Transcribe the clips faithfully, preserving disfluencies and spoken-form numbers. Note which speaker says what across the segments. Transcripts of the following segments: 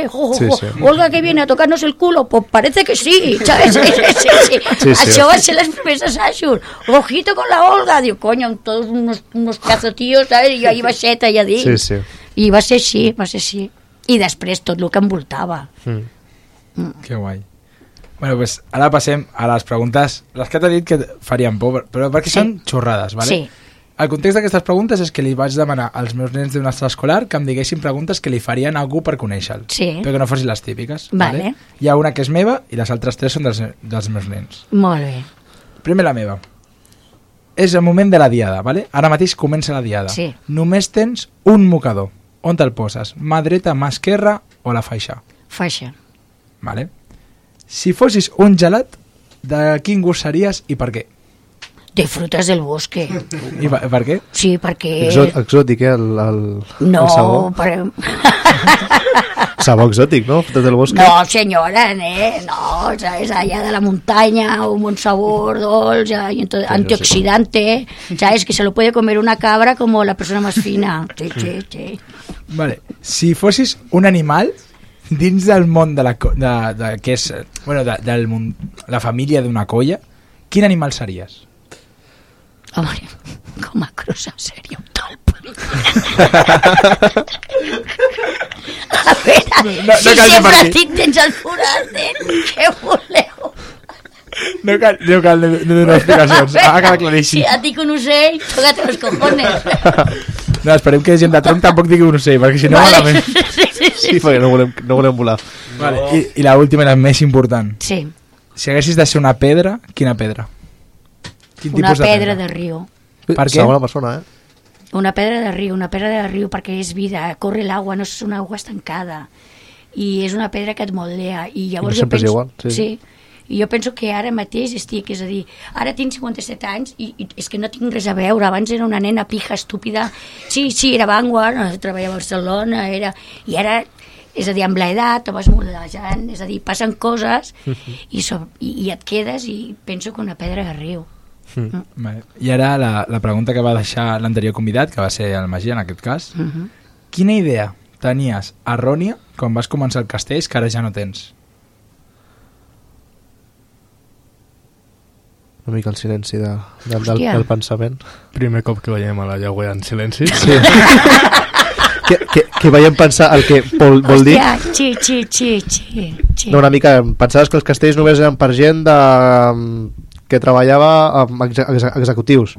Speaker 1: Jo, jo, jo. Sí, sí. Olga que viene a tocarnos el culo, pues parece que sí, ¿sabes? Sí, sí, sí. Sí, sí. Això va ser les primers assajos. Ojito con la Olga. Diu, coño, todos unos, unos cazotillos, ¿sabes? I jo ahí baixeta allà dins. Sí, sí. I va ser així, va ser així. I després tot el que envoltava. Mm.
Speaker 2: Mm. Que guai. Bueno, pues ara passem a les preguntes, les que t'he dit que farien por, però perquè sí. Són xorrades, ¿vale? Sí. El context d'aquestes preguntes és que li vaig demanar als meus nens d'un estat escolar que em diguessin preguntes que li farien a algú per conèixer-lo, sí. Però que no fossin les típiques.
Speaker 1: Vale.
Speaker 2: Vale? Hi ha una que és meva i les altres tres són dels, dels meus nens.
Speaker 1: Molt bé.
Speaker 2: Primer la meva. És el moment de la diada, ¿vale? Ara mateix comença la diada.
Speaker 1: Sí.
Speaker 2: Només tens un mocador. On te'l poses? Mà dreta, mà esquerra o la faixa?
Speaker 1: Faixa.
Speaker 2: Vale. Si fossis un gelat, de quin gust series i per què?
Speaker 1: De frutas del bosque.
Speaker 2: I per, per què?
Speaker 1: Sí, perquè...
Speaker 3: Exot, exòtic, eh? El, el,
Speaker 1: no,
Speaker 3: el sabor.
Speaker 1: Per...
Speaker 3: Sabor exòtic, no? Frutas del bosque.
Speaker 1: No, senyora, eh? No, ¿sabes? Allá de la montaña, un buen sabor, dolce, entonces, antioxidante, ¿sabes? Que se lo puede comer una cabra como la persona más fina. Sí, sí, sí.
Speaker 2: Vale. Si fossis un animal dins del món de la... De, de, que és, bueno, de, del món, la família d'una colla, quin animal series?
Speaker 1: Home, com a crossa seria un talp. A veure, no, no, si no sempre tinc tens el forat, què voleu?
Speaker 2: No cal, no cal no, no donar explicacions, ha quedat claríssim.
Speaker 1: Si et dic un ocell, tócate los cojones.
Speaker 2: No, esperem que gent de tronc tampoc digui un ocell, perquè si no vale. Malament.
Speaker 1: Sí, sí, sí.
Speaker 3: Sí, perquè no volem, no volem volar.
Speaker 2: Vale. I, I la última i la més important.
Speaker 1: Sí.
Speaker 2: Si haguessis de ser una pedra, quina pedra? Quin
Speaker 1: una
Speaker 2: tipus de
Speaker 1: pedra
Speaker 2: pedra?
Speaker 1: de riu.
Speaker 2: Per què?
Speaker 3: Segona persona, eh?
Speaker 1: Una pedra de riu, una pedra de riu perquè és vida, corre l'aigua, no és una aigua estancada. I és una pedra que et moldea. I llavors
Speaker 3: I no sempre
Speaker 1: jo penso,
Speaker 3: és igual. Sí.
Speaker 1: Sí. I jo penso que ara mateix estic, és a dir, ara tinc cinquanta-set anys i, i és que no tinc res a veure. Abans era una nena pija, estúpida. Sí, sí, era Vanguard, treballava a Barcelona, era... I ara... És a dir, amb l'edat te vas moldejant, és a dir, passen coses i, so, i, i et quedes i penso que una pedra de riu.
Speaker 2: Mm. Vale. I ara la, la pregunta que va deixar l'anterior convidat, que va ser el Magí en aquest cas. Uh -huh. Quina idea tenies errònia quan vas començar el Castells que ara ja no tens?
Speaker 3: Una mica el silenci de, de, del, del pensament.
Speaker 4: Primer cop que veiem a la Yahweh en silenci.
Speaker 3: Sí. que, que, que veiem pensar el que vol, vol dir.
Speaker 1: Hòstia, sí, sí, sí, sí, sí.
Speaker 3: No, una mica, pensaves que els castells només eren per gent de, que treballava amb ex, ex, executius.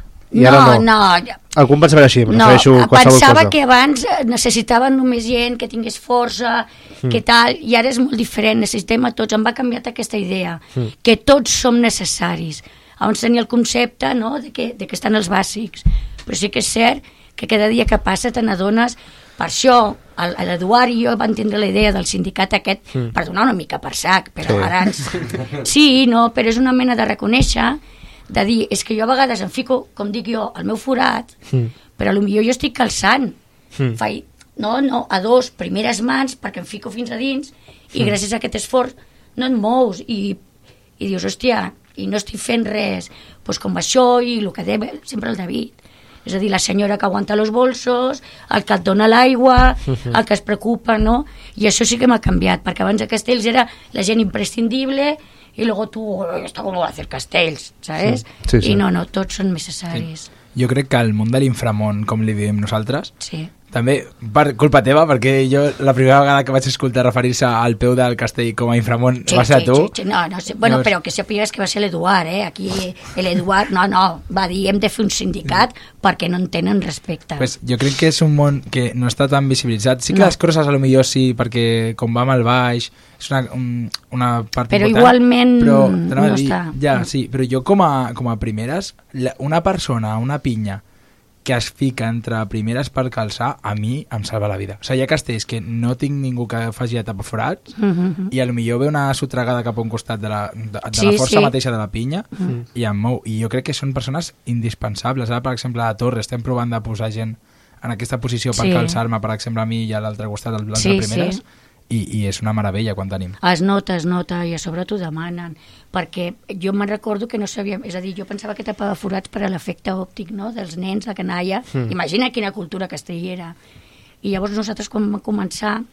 Speaker 3: I
Speaker 1: no,
Speaker 3: ara no.
Speaker 1: no.
Speaker 3: Algun pensava així,
Speaker 1: no, pensava cosa. Que abans necessitaven només gent que tingués força, mm. que tal, i ara és molt diferent, necessitem a tots, em va canviar aquesta idea, mm. que tots som necessaris. Abans tenia el concepte, no?, de que, de que estan els bàsics, però sí que és cert que cada dia que passa te n'adones. Per això l'Eduard i jo van tindre la idea del sindicat aquest mm. per donar una mica per sac, però sí. Ara ens... Sí, no, però és una mena de reconèixer, de dir, és que jo a vegades em fico, com dic jo, al meu forat, mm. però potser jo estic calçant. Mm. Faig, no, no, a dos, primeres mans, perquè em fico fins a dins, i mm. gràcies a aquest esforç no et mous, i, i dius, hòstia, i no estic fent res, doncs com això, i el que deia sempre el David, és a dir, la senyora que aguanta els bolsos, el que et dona l'aigua, el que es preocupa, no? I això sí que m'ha canviat, perquè abans a Castells era la gent imprescindible i luego tu, esto cómo va a hacer Castells, ¿sabes? Sí, sí, sí. I no, no, tots són necessaris.
Speaker 2: Sí. Jo crec que el món de l'inframón, com li diem nosaltres,
Speaker 1: sí.
Speaker 2: També per culpa teva, perquè jo la primera vegada que vaig escoltar referir-se al peu del castell com a inframón
Speaker 1: sí,
Speaker 2: va ser
Speaker 1: sí,
Speaker 2: a tu.
Speaker 1: Sí, sí. No, no, sí. Bueno, Llavors... però que sapigues que va ser l'Eduard, eh? Aquí l'Eduard, no, no, va dir hem de fer un sindicat perquè no en tenen respecte.
Speaker 2: Pues jo crec que és un món que no està tan visibilitzat. Sí que no. Les crosses a lo millor sí, perquè com va amb el baix és una, un, una part
Speaker 1: però
Speaker 2: important.
Speaker 1: Igualment
Speaker 2: però,
Speaker 1: no
Speaker 2: dir,
Speaker 1: està.
Speaker 2: Ja, sí, però jo com a, com a primeres, la, una persona, una pinya que es fica entre primeres per calçar, a mi em salva la vida. O sigui, hi ha castells que no tinc ningú que faci a tapaforats uh -huh. i a lo millor ve una sotregada cap a un costat de la, de, de sí, la força sí. mateixa de la pinya uh -huh. i em mou. I jo crec que són persones indispensables. Ara, per exemple, a la Torre estem provant de posar gent en aquesta posició per sí. calçar-me, per exemple, a mi i a l'altre costat dels blancs sí, de primeres. Sí. I, i és una meravella quan tenim.
Speaker 1: Es nota, es nota, i a sobre t'ho demanen, perquè jo me'n recordo que no sabia, és a dir, jo pensava que tapava forats per a l'efecte òptic, no?, dels nens, la canalla, mm. imagina quina cultura castellera. I llavors nosaltres quan vam començar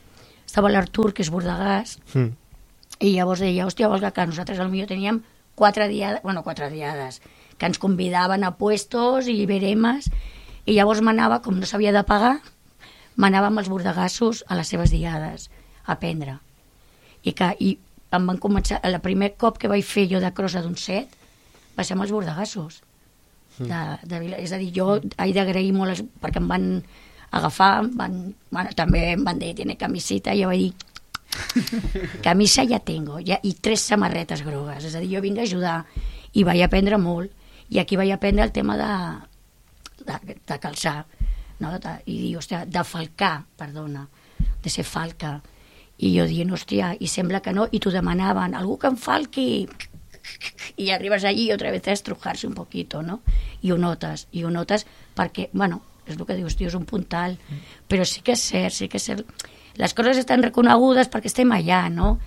Speaker 1: estava l'Artur, que és bordegàs,
Speaker 3: Mm.
Speaker 1: i llavors deia, hòstia, vols que nosaltres potser teníem quatre diades, bueno, quatre diades, que ens convidaven a puestos i veremes, i llavors m'anava, com no s'havia de pagar, m'anava amb els bordegassos a les seves diades, a aprendre. I, que, i em van començar, el primer cop que vaig fer jo de crossa d'un set va ser amb els bordegassos. De, de Vila, és a dir, jo he d'agrair molt els, perquè em van agafar, em van, bueno, també em van dir, tiene camiseta, i jo vaig dir, camisa ja tengo, ja, i tres samarretes grogues, és a dir, jo vinc a ajudar, i vaig aprendre molt, i aquí vaig aprendre el tema de, de, de calçar, no? de, i dir, hòstia, de falcar, perdona, de ser falca, i jo dient, hòstia, i sembla que no, i t'ho demanaven, algú que em falqui, i arribes allí i otra vez a estrujarse un poquito, no? I ho notes, i ho notes perquè, bueno, és el que dius, tio, és un puntal, però sí que és cert, sí que és cert. Les coses estan reconegudes perquè estem allà, no?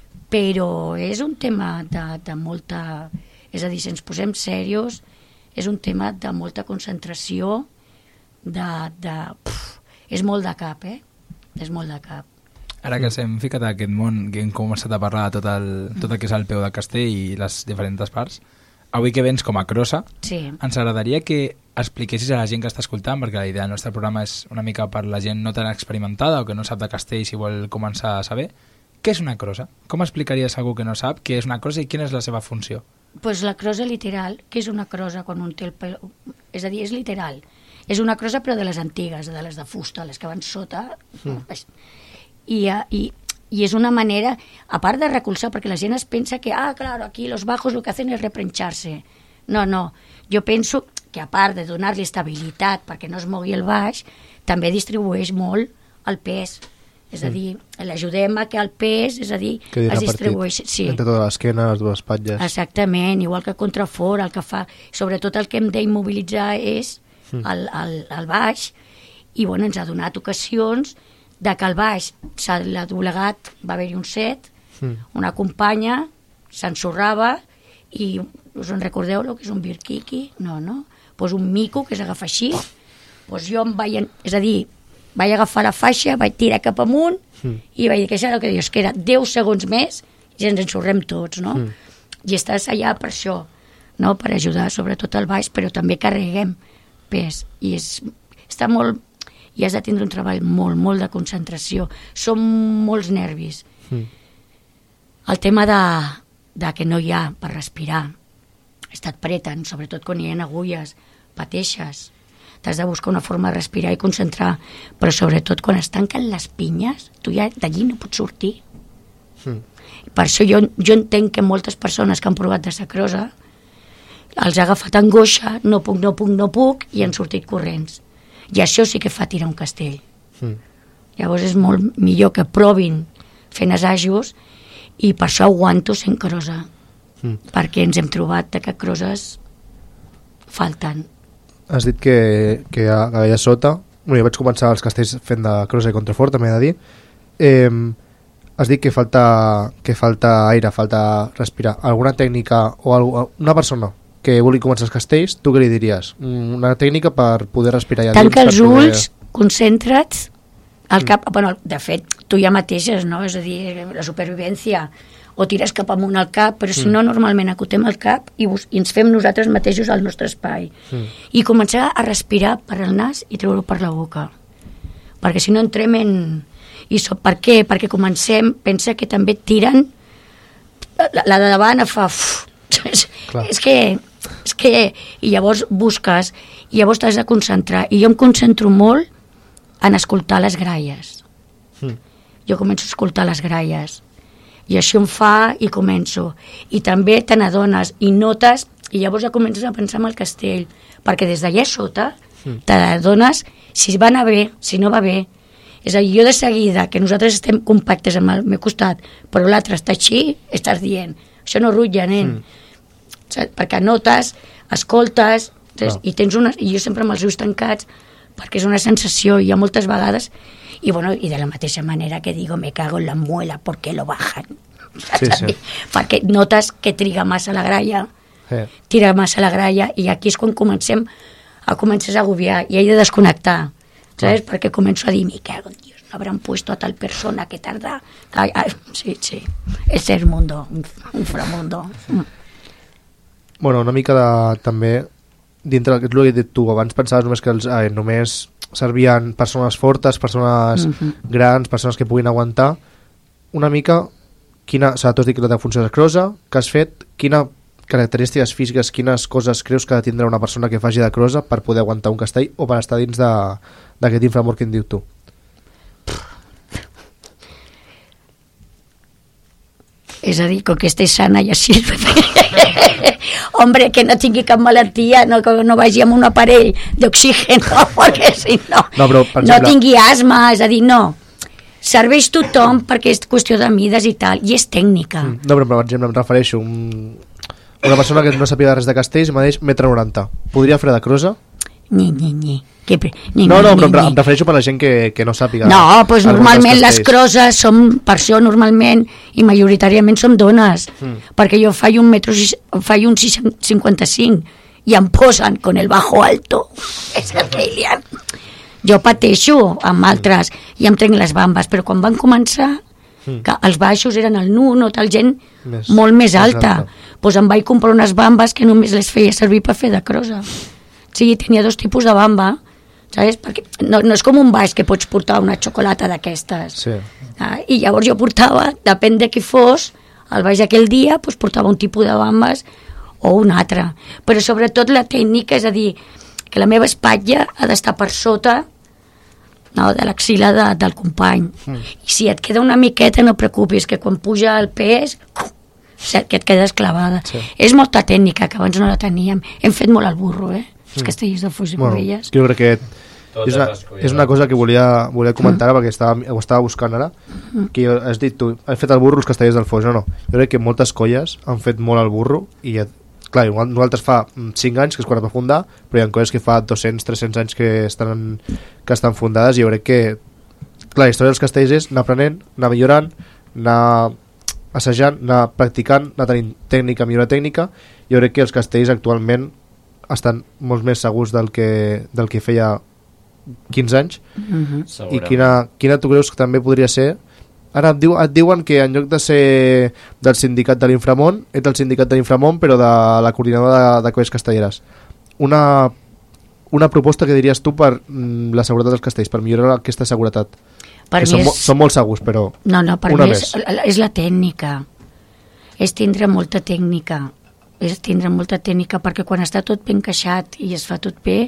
Speaker 1: Però és un tema de, de molta... És a dir, si ens posem serios, és un tema de molta concentració, de... de puf, és molt de cap, eh? És molt de cap.
Speaker 2: Ara que s'hem ficat a aquest món, que hem començat a parlar de tot el, tot el que és el peu del castell i les diferents parts, avui que vens com a crossa,
Speaker 1: sí.
Speaker 2: Ens agradaria que expliquessis a la gent que està escoltant, perquè la idea del nostre programa és una mica per la gent no tan experimentada o que no sap de castell si vol començar a saber, què és una crossa? Com explicaries a algú que no sap què és una crossa i quina és la seva funció?
Speaker 1: Pues la crossa literal, què és una crossa quan un té el pèl... És a dir, és literal. És una crossa però de les antigues, de les de fusta, les que van sota... Mm. I, i, i és una manera, a part de recolzar, perquè la gent es pensa que, ah, claro, aquí los bajos lo que hacen es reprencharse. No, no, jo penso que a part de donar-li estabilitat perquè no es mogui el baix, també distribueix molt el pes. És a dir, l'ajudem a que el pes, és a dir, es distribueix... Sí.
Speaker 3: Entre tota l'esquena, les dues espatlles.
Speaker 1: Exactament, igual que contrafort, el que fa... Sobretot el que hem d'immobilitzar és mm. el, el, el baix, i bueno, ens ha donat ocasions de que al baix s'ha doblegat, va haver-hi un set, mm. una companya s'ensorrava i us en recordeu el que és un birquiqui? No, no? Pues un mico que s'agafa així, pues jo em vaig, és a dir, vaig agafar la faixa, vaig tirar cap amunt mm. i vaig dir que això era el que dius, que era deu segons més i ens ensorrem tots, no? Mm. I estàs allà per això, no? Per ajudar sobretot al baix, però també carreguem pes i és, està molt... i has de tindre un treball molt, molt de concentració. Són molts nervis. Mm. El tema de, de que no hi ha per respirar. Et preten, sobretot quan hi ha agulles, pateixes. T'has de buscar una forma de respirar i concentrar, però sobretot quan es tanquen les pinyes, tu ja d'allí no pots sortir. Mm. Per això jo, jo entenc que moltes persones que han provat de sacrosa els ha agafat angoixa, no puc, no puc, no puc, i han sortit corrents. I això sí que fa tirar un castell. Mm. Llavors és molt millor que provin fent assajos i per això aguanto sent crossa. Mm. Perquè ens hem trobat que crosses falten.
Speaker 3: Has dit que, que allà sota... Bueno, jo vaig començar els castells fent de crossa i contrafort, també he de dir. Eh, has dit que falta, que falta aire, falta respirar. Alguna tècnica o alguna, una persona que vulgui començar els castells, tu què li diries? Una tècnica per poder respirar allà dins?
Speaker 1: Tanca els poder... ulls, concentra't, el cap... Mm. Bueno, de fet, tu ja mateixes, no? És a dir, la supervivència, o tires cap amunt al cap, però si mm. no, normalment acotem el cap i, bus... i ens fem nosaltres mateixos al nostre espai. Mm. I començar a respirar per el nas i treure-ho per la boca. Perquè si no entrem en... I so... Per què? Perquè comencem, pensa que també tiren, la, la de davant fa... és que... és que... I llavors busques, i llavors t'has de concentrar. I jo em concentro molt en escoltar les gralles. Mm. Jo començo a escoltar les gralles. I això em fa i començo. I també te n'adones i notes, i llavors ja comences a pensar en el castell. Perquè des d'allà sota mm. te n'adones si va anar bé, si no va bé. És a dir, jo de seguida, que nosaltres estem compactes amb el meu costat, però l'altre està així, estàs dient, això no rutlla, nen. Mm. Perquè notes, escoltes, no. i tens una, i jo sempre amb els ulls tancats, perquè és una sensació, i hi ha moltes vegades, i, bueno, i de la mateixa manera que digo, me cago en la muela, ¿por qué lo bajan? Sí, sí. Perquè notes que triga massa la gralla, sí. tira massa la gralla, i aquí és quan comencem a començar a agobiar, i he de desconnectar, saps? No. Perquè començo a dir, me cago en Dios. habrán puesto a tal persona que tarda... Ay, ay, sí, sí, es el mundo, un inframundo.
Speaker 3: Bueno, una mica de, també, dintre del que he dit tu, abans pensaves només que els, eh, només servien persones fortes, persones uh-huh. grans, persones que puguin aguantar. Una mica, quina, o sigui, tu has dit que la teva funció és crosa, que has fet, quina característiques físiques, quines coses creus que ha de tindre una persona que faci de crosa per poder aguantar un castell o per estar dins d'aquest inframor que em diu tu?
Speaker 1: És a dir, com que estés sana i així hombre, que no tingui cap malaltia, no, que no vagi amb un aparell d'oxigen, no, perquè si no
Speaker 3: no, però, per exemple...
Speaker 1: no tingui asma, és a dir, no serveix tothom perquè és qüestió de mides i tal, i és tècnica.
Speaker 3: No, però per exemple em refereixo un... una persona que no sàpiga res de castells mateix metre noranta, podria fer de crosa?
Speaker 1: Ni, ni, ni. Que, ni
Speaker 3: no, no,
Speaker 1: ni,
Speaker 3: però
Speaker 1: ni,
Speaker 3: em refereixo per la gent que, que no sàpiga.
Speaker 1: No, doncs normalment les croses som, per això normalment i majoritàriament som dones, mm. perquè jo faig un metro, faig un cinquanta-cinc i em posen con el bajo alto. És el que hi ha. Jo pateixo amb altres i em trenc les bambes, però quan van començar mm. que els baixos eren el nu, no tal gent més, molt més alta, doncs em vaig comprar unes bambes que només les feia servir per fer de crosa. Sí, tenia dos tipus de bamba, saps? Perquè no, no és com un baix que pots portar una xocolata d'aquestes.
Speaker 3: Sí.
Speaker 1: Ah, I llavors jo portava, depèn de qui fos, el baix aquell dia, doncs portava un tipus de bambes o un altre. Però sobretot la tècnica, és a dir, que la meva espatlla ha d'estar per sota, no, de l'axil·la de, del company. Mm. I si et queda una miqueta, no preocupis, que quan puja el pes, que et quedes clavada. Sí. És molta tècnica, que abans no la teníem. Hem fet molt al burro, eh? Els castellers de Foix i Morelles.
Speaker 3: Bueno, jo crec que és una, és una cosa que volia, volia comentar, mm. perquè estava, ho estava buscant ara, mm. que jo, has dit tu, has fet el burro els castellers del Foix, no, no. Jo crec que moltes colles han fet molt el burro, i clar, nosaltres fa cinc anys que es quan va fundar, però hi ha colles que fa dos-cents a tres-cents anys que estan, que estan fundades, i jo crec que clar, la història dels castellers és anar aprenent, anar millorant, anar assajant, anar practicant, anar tenint tècnica, millorar tècnica. Jo crec que els castells actualment estan molt més segurs del que, del que feia quinze anys. Uh-huh. I quina, quina tu creus que també podria ser? Ara et, diu, et diuen que en lloc de ser del sindicat de l'Inframont, ets del sindicat de l'Inframont, però de la coordinadora de, de colles castelleres. Una, una proposta que diries tu per mm, la seguretat dels castells, per millorar aquesta seguretat. Per que són, és... són molt segurs, però
Speaker 1: no, no, per
Speaker 3: una
Speaker 1: mi
Speaker 3: més.
Speaker 1: És, és la tècnica. És tindre molta tècnica. És tindre molta tècnica, perquè quan està tot ben encaixat i es fa tot bé,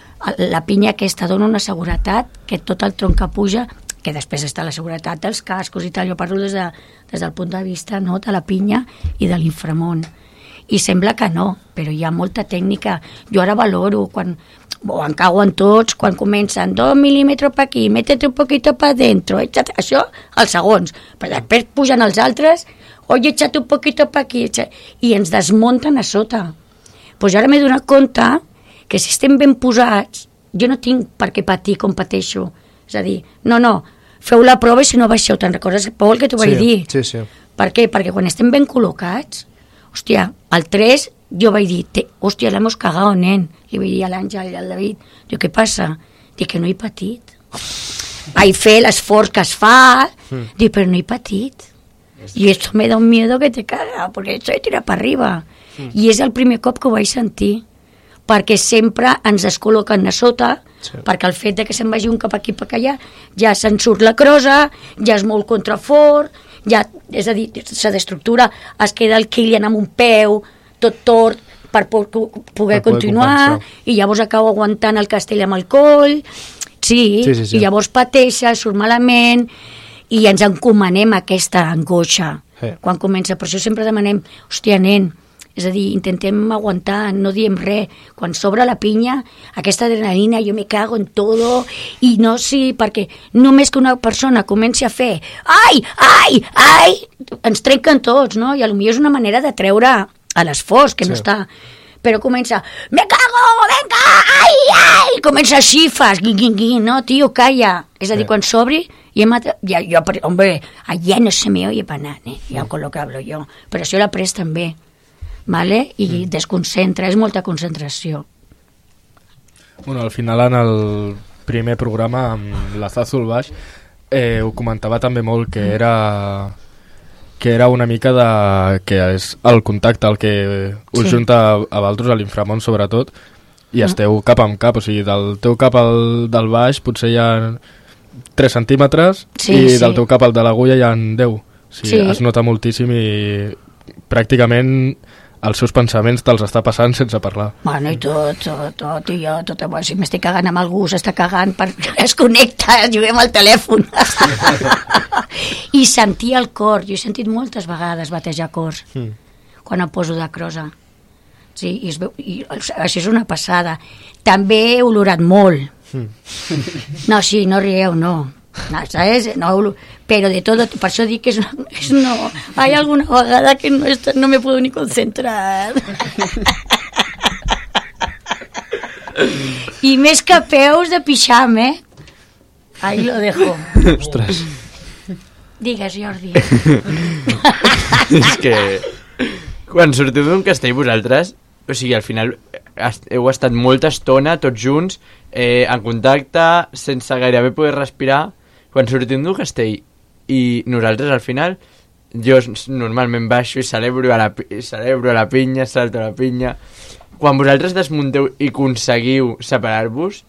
Speaker 1: la pinya aquesta dona una seguretat, que tot el tronc que puja, que després està la seguretat dels cascos i tal, jo parlo des, de, des del punt de vista, no, de la pinya i de l'Inframont. I sembla que no, però hi ha molta tècnica. Jo ara valoro, quan o en cauen tots, quan comencen dos mil·límetres per aquí, métete un poquito para dentro, échate, això als segons, però després pugen els altres, oye, échate un poquito para aquí, échate, i ens desmunten a sota. Pues jo ara m'he donat compte que si estem ben posats, jo no tinc per què patir com pateixo. És a dir, no, no, feu la prova i si no baixeu, te'n recordes, Pol, que t'ho
Speaker 3: sí,
Speaker 1: vaig dir?
Speaker 3: Sí, sí.
Speaker 1: Per què? Perquè quan estem ben col·locats, hòstia, al tres jo vaig dir, te, hòstia, l'hemos cagado, nen. Li vaig dir a l'Àngel i al David, diu, què passa? Dic que no he patit. Vaig fer l'esforç que es fa, mm. dic, però no he patit. I esto me da un miedo que te caga, perquè això he tirat per arriba. Mm. I és el primer cop que ho vaig sentir, perquè sempre ens descol·loquen a sota, sí. perquè el fet de que se'n vagi un cap aquí cap allà, ja se'n surt la crosa, ja és molt contrafort, ja, és a dir, se destructura, es queda el Kilian amb un peu, tot tort, per po poder per continuar, i llavors acabo aguantant el castell amb el coll, sí, sí, sí, sí. i llavors pateixa, surt malament, i ens encomanem aquesta angoixa. Sí. Quan comença, per això sempre demanem, hòstia, nen, és a dir, intentem aguantar, no diem res. Quan s'obre la pinya, aquesta adrenalina, jo me cago en todo, i no sí, perquè només que una persona comenci a fer ai, ai, ai, ens trenquen tots, no? I potser és una manera de treure a l'esforç, que sí. no està... Però comença, me cago, venga, ai, ai, comença així, fas, guin, guin, guin, no, tio, calla. És a dir, sí. quan s'obri, ja, ja, jo, hombre, allá no se me oye para nada, eh? ja con lo que hablo jo. Però això l'ha pres també. Vale? I mm. desconcentra, és molta concentració.
Speaker 4: Bueno, al final en el primer programa amb l'Azazo al baix eh, ho comentava també molt, que era que era una mica de... que és el contacte el que us sí. junta a, a vosaltres, a l'inframón sobretot, i esteu cap amb cap, o sigui, del teu cap al del baix potser hi ha tres centímetres sí, i sí. del teu cap al de l'agulla hi ha deu. O sigui, sí. es nota moltíssim i pràcticament els seus pensaments te'ls està passant sense parlar.
Speaker 1: Bueno, i tot, tot, tot, i jo, tot, bueno, si m'estic cagant amb algú, s'està cagant, per... es connecta, juguem al telèfon. I sentir el cor, jo he sentit moltes vegades batejar cors, mm. quan em poso de crosa. Sí, i, es veu, i això és una passada. També he olorat molt. Mm. No, sí, no rieu, no. No, ¿sabes? No, pero de todo, por eso digo que es, es no, hay alguna vegada que no, está, no me puedo ni concentrar. I més que peus de pixam, eh? Ahí lo dejo.
Speaker 3: Ostres.
Speaker 1: Digues, Jordi.
Speaker 5: És que quan sortiu d'un castell vosaltres, o sigui, al final heu estat molta estona tots junts, eh, en contacte, sense gairebé poder respirar. Quan sortim d'un castell i nosaltres al final, jo normalment baixo i celebro a la, celebro a la pinya, salto a la pinya. Quan vosaltres desmunteu i aconseguiu separar-vos,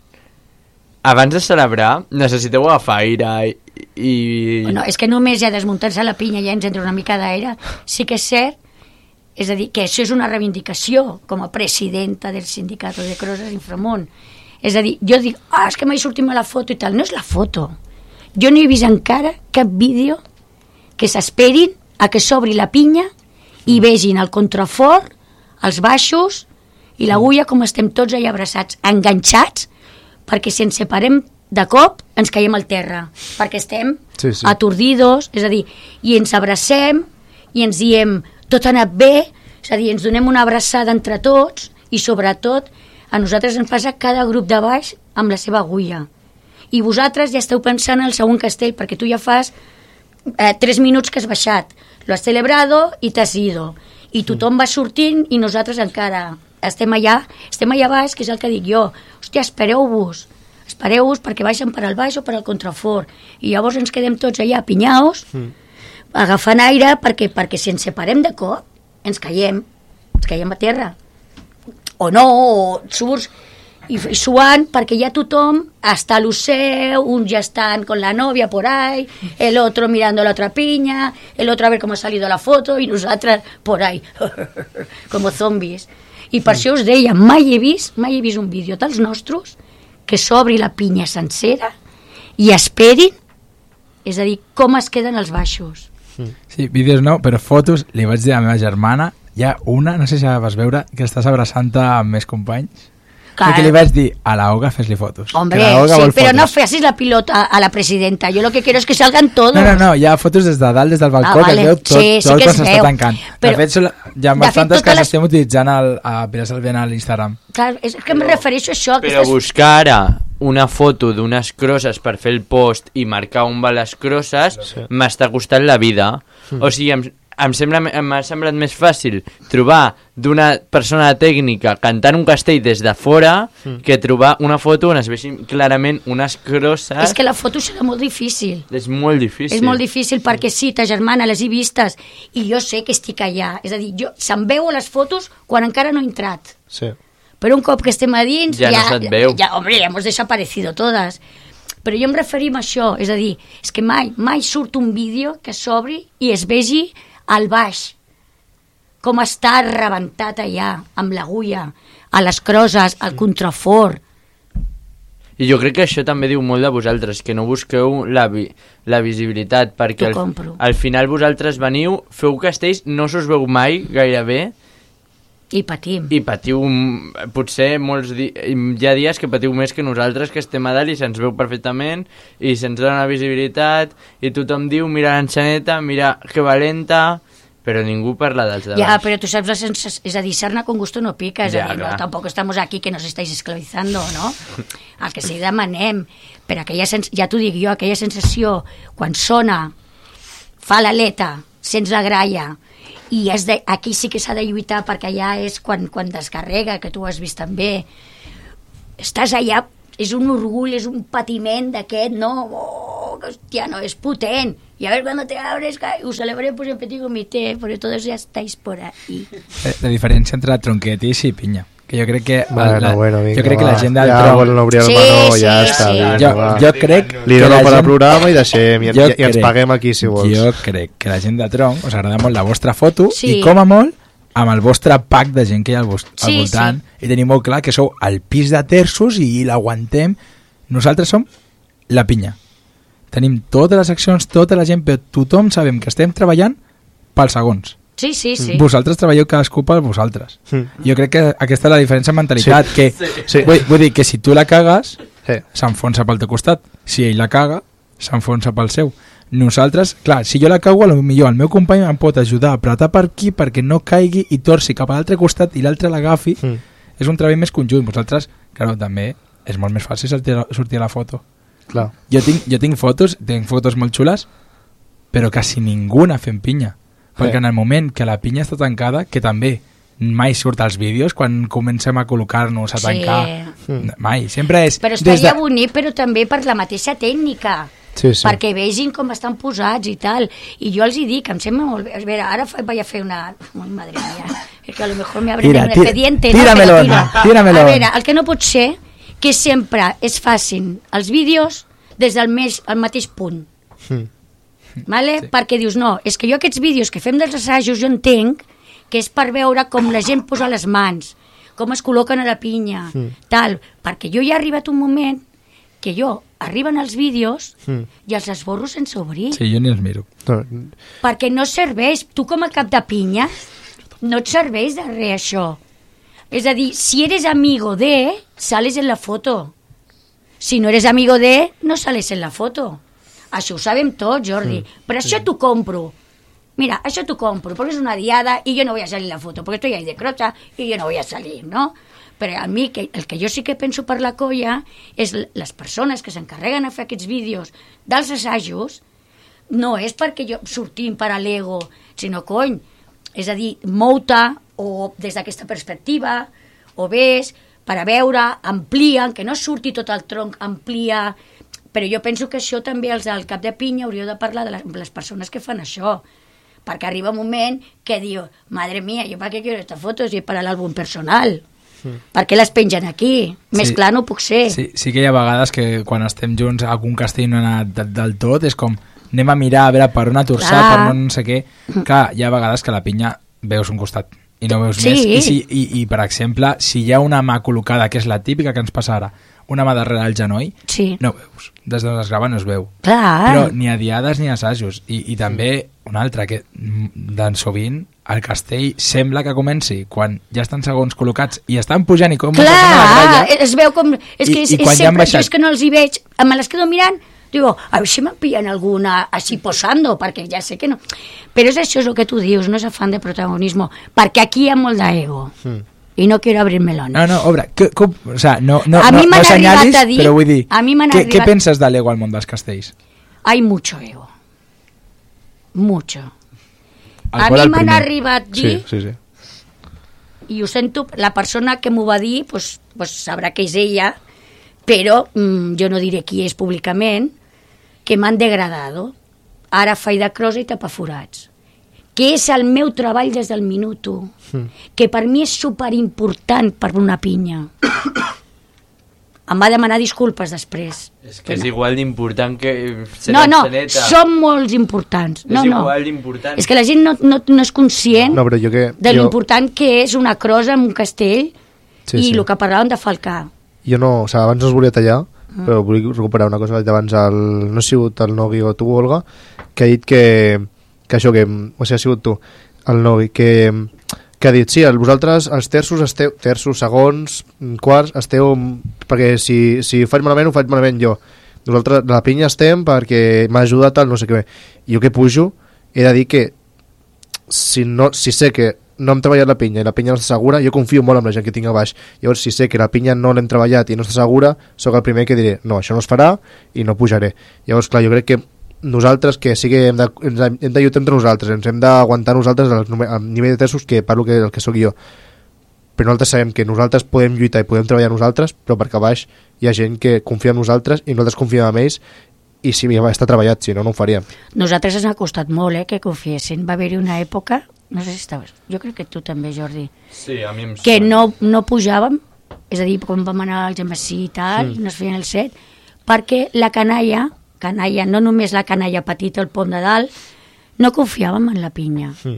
Speaker 5: abans de celebrar necessiteu agafar aire i... i...
Speaker 1: Bueno, és que només ja desmuntar-se la pinya ja ens entra una mica d'aire. Sí que és cert, és a dir, que això és una reivindicació com a presidenta del sindicat de Crosses Inframont. És a dir, jo dic, ah, és que mai sortim a la foto i tal. No és la foto. Jo no he vist encara cap vídeo que s'esperin a que s'obri la pinya i vegin el contrafort, els baixos i l'agulla com estem tots allà abraçats, enganxats, perquè si ens separem de cop ens caiem al terra, perquè estem sí, sí. atordidos, és a dir, i ens abracem i ens diem tot ha anat bé, és a dir, ens donem una abraçada entre tots i sobretot a nosaltres ens passa cada grup de baix amb la seva agulla. I vosaltres ja esteu pensant en el segon castell, perquè tu ja fas eh, tres minuts que has baixat, lo has celebrado i t'has ido, i tothom va sortint i nosaltres encara estem allà, estem allà baix, que és el que dic jo, hòstia, espereu-vos, espereu-vos perquè baixen per al baix o per al contrafort, i llavors ens quedem tots allà apinyaos, mm. agafant aire, perquè, perquè si ens separem de cop, ens caiem, ens caiem a terra, o no, o surts... y suan porque ya tothom hasta lo seu, uns ya están con la novia por ahí, el otro mirando la otra piña, el otro a ver cómo ha salido la foto y nosotras por ahí como zombies. I per això us deia, mai he vist mai he vist un vídeo dels nostres que s'obri la pinya sencera i esperin, és a dir, com es queden els baixos.
Speaker 2: Sí, vídeos no, però fotos, li vaig dir a la meva germana, hi ha una, no sé si la vas veure, que estàs abraçant-te amb més companys. Claro. Que li vaig dir a la Olga fes-li fotos.
Speaker 1: Hombre, sí, pero fotos. No facis la pilota a la presidenta. Yo lo que quiero es que salgan todos.
Speaker 2: No, no, no, hi ha fotos des de dalt, des del balcó, ah, vale. Que es veu tot, sí, sí tot quan s'està tancant. Però, de fet, hi ha bastantes que les... estem utilitzant al, a Pilar Salviana a l'Instagram.
Speaker 1: Clar, és que em refereixo a això.
Speaker 5: Que però estàs... buscar ara una foto d'unes crosses per fer el post i marcar on va les crosses sí. m'està costant la vida. Mm. O sigui, em, em sembla, m'ha semblat més fàcil trobar d'una persona tècnica cantant un castell des de fora mm. que trobar una foto on es vegin clarament unes crosses.
Speaker 1: És que la foto serà molt difícil.
Speaker 5: És molt difícil.
Speaker 1: És molt difícil perquè sí, ta germana les he vistes i jo sé que estic allà. És a dir, jo se'm veu a les fotos quan encara no he entrat.
Speaker 3: Sí.
Speaker 1: Però un cop que estem a dins
Speaker 5: ja, ja no se't veu.
Speaker 1: Ja, hombre, ja hemos desaparecido todas. Però jo em referim a això, és a dir, és que mai, mai surt un vídeo que s'obri i es vegi al baix, com està rebentat allà, amb l'agulla, a les crosses, al contrafort.
Speaker 5: I jo crec que això també diu molt de vosaltres, que no busqueu la, vi la visibilitat, perquè al, al final vosaltres veniu, feu castells, no s'us veu mai gairebé,
Speaker 1: i patim.
Speaker 5: I patiu, potser molts di hi ha dies que patiu més que nosaltres, que estem a dalt i se'ns veu perfectament i se'ns dona visibilitat i tothom diu, mira l'enxaneta, mira que valenta, però ningú parla dels de baix.
Speaker 1: Ja, però tu saps la sensació, és a dir, sarna con gusto no pica, és ja, a dir, no, tampoc estamos aquí que nos estáis esclavizando, no? El que sí demanem, però aquella sens ja t'ho dic jo, aquella sensació, quan sona, fa l'aleta, sents la gralla, i és de, aquí sí que s'ha de lluitar perquè allà és quan, quan descarrega, que tu has vist també. Estàs allà, és un orgull, és un patiment d'aquest, no? Oh, que hostia, no, es potent. Y a ver cuando te abres, us celebré pues en petit comité, porque todos ya estáis por ahí.
Speaker 2: La diferència entre tronquetis i pinya. Que jo crec que...
Speaker 3: Bueno,
Speaker 2: la,
Speaker 3: bueno, vinga,
Speaker 2: jo crec que la gent del
Speaker 3: ja
Speaker 2: tronc...
Speaker 3: volen obrir el
Speaker 1: Sí,
Speaker 3: menú,
Speaker 1: sí,
Speaker 3: ja està.
Speaker 1: sí.
Speaker 3: Vinga,
Speaker 2: Jo,
Speaker 3: va.
Speaker 2: jo crec
Speaker 3: Li
Speaker 2: que
Speaker 3: dono
Speaker 2: la
Speaker 3: per al
Speaker 2: gent...
Speaker 3: programa i deixem, i,
Speaker 2: Jo
Speaker 3: i, i ens
Speaker 2: crec-
Speaker 3: paguem aquí, si vols.
Speaker 2: Jo crec que la gent de tronc us agrada molt la vostra foto
Speaker 1: Sí.
Speaker 2: i com a molt amb el vostre pack de gent que hi ha al, vos- al
Speaker 1: Sí,
Speaker 2: voltant i tenim molt clar que sou el pis de terços i l'aguantem. Nosaltres som la pinya. Tenim totes les accions, tota la gent, però tothom sabem que estem treballant pels segons.
Speaker 1: Sí, sí, sí.
Speaker 2: Vosaltres treballeu cadascú per vosaltres.
Speaker 3: Mm.
Speaker 2: Jo crec que aquesta és la diferència en mentalitat,
Speaker 3: Sí.
Speaker 2: que
Speaker 3: Sí.
Speaker 2: Vull, vull dir que si tu la cagues,
Speaker 3: Sí.
Speaker 2: s'enfonsa pel teu costat. Si ell la caga, s'enfonsa pel seu. Nosaltres, clar, si jo la cago, potser el meu company em pot ajudar a apretar per aquí perquè no caigui i torci cap a l'altre costat i l'altre l'agafi.
Speaker 3: Mm.
Speaker 2: És un treball més conjunt. Vosaltres, clar, també és molt més fàcil sortir a, sortir a la foto.
Speaker 3: Clar.
Speaker 2: Jo tinc, jo tinc fotos, tinc fotos molt xules, però quasi ningú n'ha fent pinya. Perquè
Speaker 3: Sí.
Speaker 2: en el moment que la pinya està tancada, que també mai surt als vídeos, quan comencem a col·locar-nos a
Speaker 1: Sí.
Speaker 2: tancar,
Speaker 3: Mm.
Speaker 2: mai, sempre és...
Speaker 1: Però
Speaker 2: des
Speaker 1: estaria bonic, però també per la mateixa tècnica.
Speaker 3: Sí, sí.
Speaker 1: Perquè vegin com estan posats i tal. I jo els hi dic, em sembla molt bé. A veure, ara fa- vaig a fer una... Ai, madre mía, és que a lo mejor me abren
Speaker 2: Tira,
Speaker 1: un
Speaker 2: tira,
Speaker 1: expediente.
Speaker 2: tíramelo,
Speaker 1: no, però tira.
Speaker 2: tíramelo.
Speaker 1: A veure, el que no pot ser que sempre es facin els vídeos des del més, el mateix punt.
Speaker 3: Mm.
Speaker 1: Vale?
Speaker 2: Sí.
Speaker 1: Perquè dius, no, és que jo aquests vídeos que fem dels assajos jo entenc que és per veure com la gent posa les mans, com es col·loquen a la pinya,
Speaker 3: Mm.
Speaker 1: tal, perquè jo ja ha arribat un moment que jo arriben els vídeos
Speaker 3: Mm.
Speaker 1: i els esborro sense obrir,
Speaker 2: Sí, jo ni els miro.
Speaker 3: No,
Speaker 1: perquè no serveix, tu com a cap de pinya no et serveix de res això. És a dir, si eres amigo de, sales en la foto. Si no eres amigo de, no sales en la foto. Això ho sabem tots, Jordi.
Speaker 3: Mm.
Speaker 1: Però això t'ho compro. Mira, això t'ho compro, porque es una diada y yo no voy a salir en la foto, porque estoy ahí de crocha y yo no voy a salir, ¿no? Però a mi, que, el que jo sí que penso per la colla és l- les persones que s'encarreguen a fer aquests vídeos dels assajos, no és perquè jo sortim per a l'ego, sinó, cony, és a dir, mou-te o des d'aquesta perspectiva, o ves per a veure, amplien, que no surti tot el tronc, amplia... Però jo penso que això també els del cap de pinya hauríeu de parlar de les, les persones que fan això, perquè arriba un moment que diu, madre mía, jo per què quiero esta foto si és per a l'àlbum personal? Mm. Per què les pengen aquí? Més
Speaker 2: Sí.
Speaker 1: clar no puc ser.
Speaker 2: Sí, sí que hi ha vegades que quan estem junts a algun castell no ha anat de- del tot, és com anem a mirar a veure per on atorçar,
Speaker 1: Clar.
Speaker 2: per on no sé què. Clar, hi ha vegades que la pinya veus un costat i no veus
Speaker 1: Sí.
Speaker 2: més. I, si, i, I, per exemple, si hi ha una mà col·locada, que és la típica que ens passa ara, una mà darrere del genoll,
Speaker 1: Sí.
Speaker 2: no veus. Des d'on es grava no es veu.
Speaker 1: Clar.
Speaker 2: Però ni a diades ni a assajos. I, i també un altre, que mm, d'en sovint el castell sembla que comenci quan ja estan segons col·locats i estan pujant i com
Speaker 1: Clar,
Speaker 2: la gralla,
Speaker 1: es veu com... És
Speaker 2: I-
Speaker 1: que és,
Speaker 2: i
Speaker 1: és
Speaker 2: quan ja han
Speaker 1: sempre, jo
Speaker 2: baixat-
Speaker 1: és que no els hi veig, me les quedo mirant, digo, a veure si me pillen alguna així posando, perquè ja sé que no. Però és això, és el que tu dius, no és afán de protagonismo, perquè aquí hi ha molt d'ego.
Speaker 3: Mm.
Speaker 1: I no quiero abrir melones.
Speaker 2: No, no, obre, que, com, o sea, no, no,
Speaker 1: A mi
Speaker 2: no,
Speaker 1: m'han
Speaker 2: no
Speaker 1: arribat
Speaker 2: senyalis,
Speaker 1: a dir-
Speaker 2: però vull dir,
Speaker 1: a mi m'han
Speaker 2: què, què
Speaker 1: arribat-
Speaker 2: penses de l'ego al món dels castells?
Speaker 1: Hay mucho ego. Mucho.
Speaker 2: El
Speaker 1: A
Speaker 2: qual
Speaker 1: mi
Speaker 2: el
Speaker 1: m'han
Speaker 2: primer.
Speaker 1: arribat dir,
Speaker 3: sí, sí, sí.
Speaker 1: i ho sento, la persona que m'ho va dir pues, pues sabrà que és ella, però mm, jo no diré qui és públicament, que m'han degradado. Ara faig de crosa i tapaforats. Que és el meu treball des del minut u.
Speaker 3: Mm.
Speaker 1: Que per mi és superimportant per una pinya. Em va demanar disculpes després.
Speaker 5: És que és igual d'important que ser
Speaker 1: No, no,
Speaker 5: l'enxaneta.
Speaker 1: són molt importants. No,
Speaker 5: És
Speaker 1: no.
Speaker 5: igual d'important.
Speaker 1: És que la gent no, no, no és conscient
Speaker 3: No, però jo que...
Speaker 1: de
Speaker 3: jo,
Speaker 1: l'important que és una crosa en un castell
Speaker 3: Sí,
Speaker 1: i
Speaker 3: sí.
Speaker 1: el que parlàvem de falcar.
Speaker 3: jo no... O sigui, abans no us volia tallar, però vull recuperar una cosa que ha dit abans el, no ha sigut el Nogui o tu, Olga, que ha dit que, que això, que, o sigui, ha sigut tu, el Nogui, que, que ha dit, sí, el, vosaltres, els terços, esteu, terços, segons, quarts, esteu, perquè si, si ho faig malament, ho faig malament jo. Nosaltres, la pinya estem perquè m'ha ajudat tal, no sé què. I jo que pujo, he de dir que si, no, si sé que no hem treballat la pinya i la pinya no està segura, jo confio molt en la gent que tinc a baix. Llavors, si sé que la pinya no l'hem treballat i no està segura, sóc el primer que diré, no, això no es farà i no pujaré. Llavors, clar, jo crec que nosaltres, que sí que hem de, ens hem de lluitar entre nosaltres, ens hem d'aguantar nosaltres al, al nivell de terços que parlo que el que sóc jo. Però nosaltres sabem que nosaltres podem lluitar i podem treballar nosaltres, però perquè a baix hi ha gent que confia en nosaltres i nosaltres confiem en ells i si va estar treballat, si no, no ho faríem.
Speaker 1: Nosaltres ens ha costat molt, eh, que confiessin. Va haver-hi una època, no sé si estaves, jo crec que tu també, Jordi,
Speaker 4: Sí, a mi em
Speaker 1: que
Speaker 4: sona.
Speaker 1: no, no pujàvem, és a dir, quan vam anar al Gemasí i tal, mm. i no es feien el set, perquè la canalla, canalla, no només la canalla petita, el pom de dalt, no confiàvem en la pinya.
Speaker 3: Mm.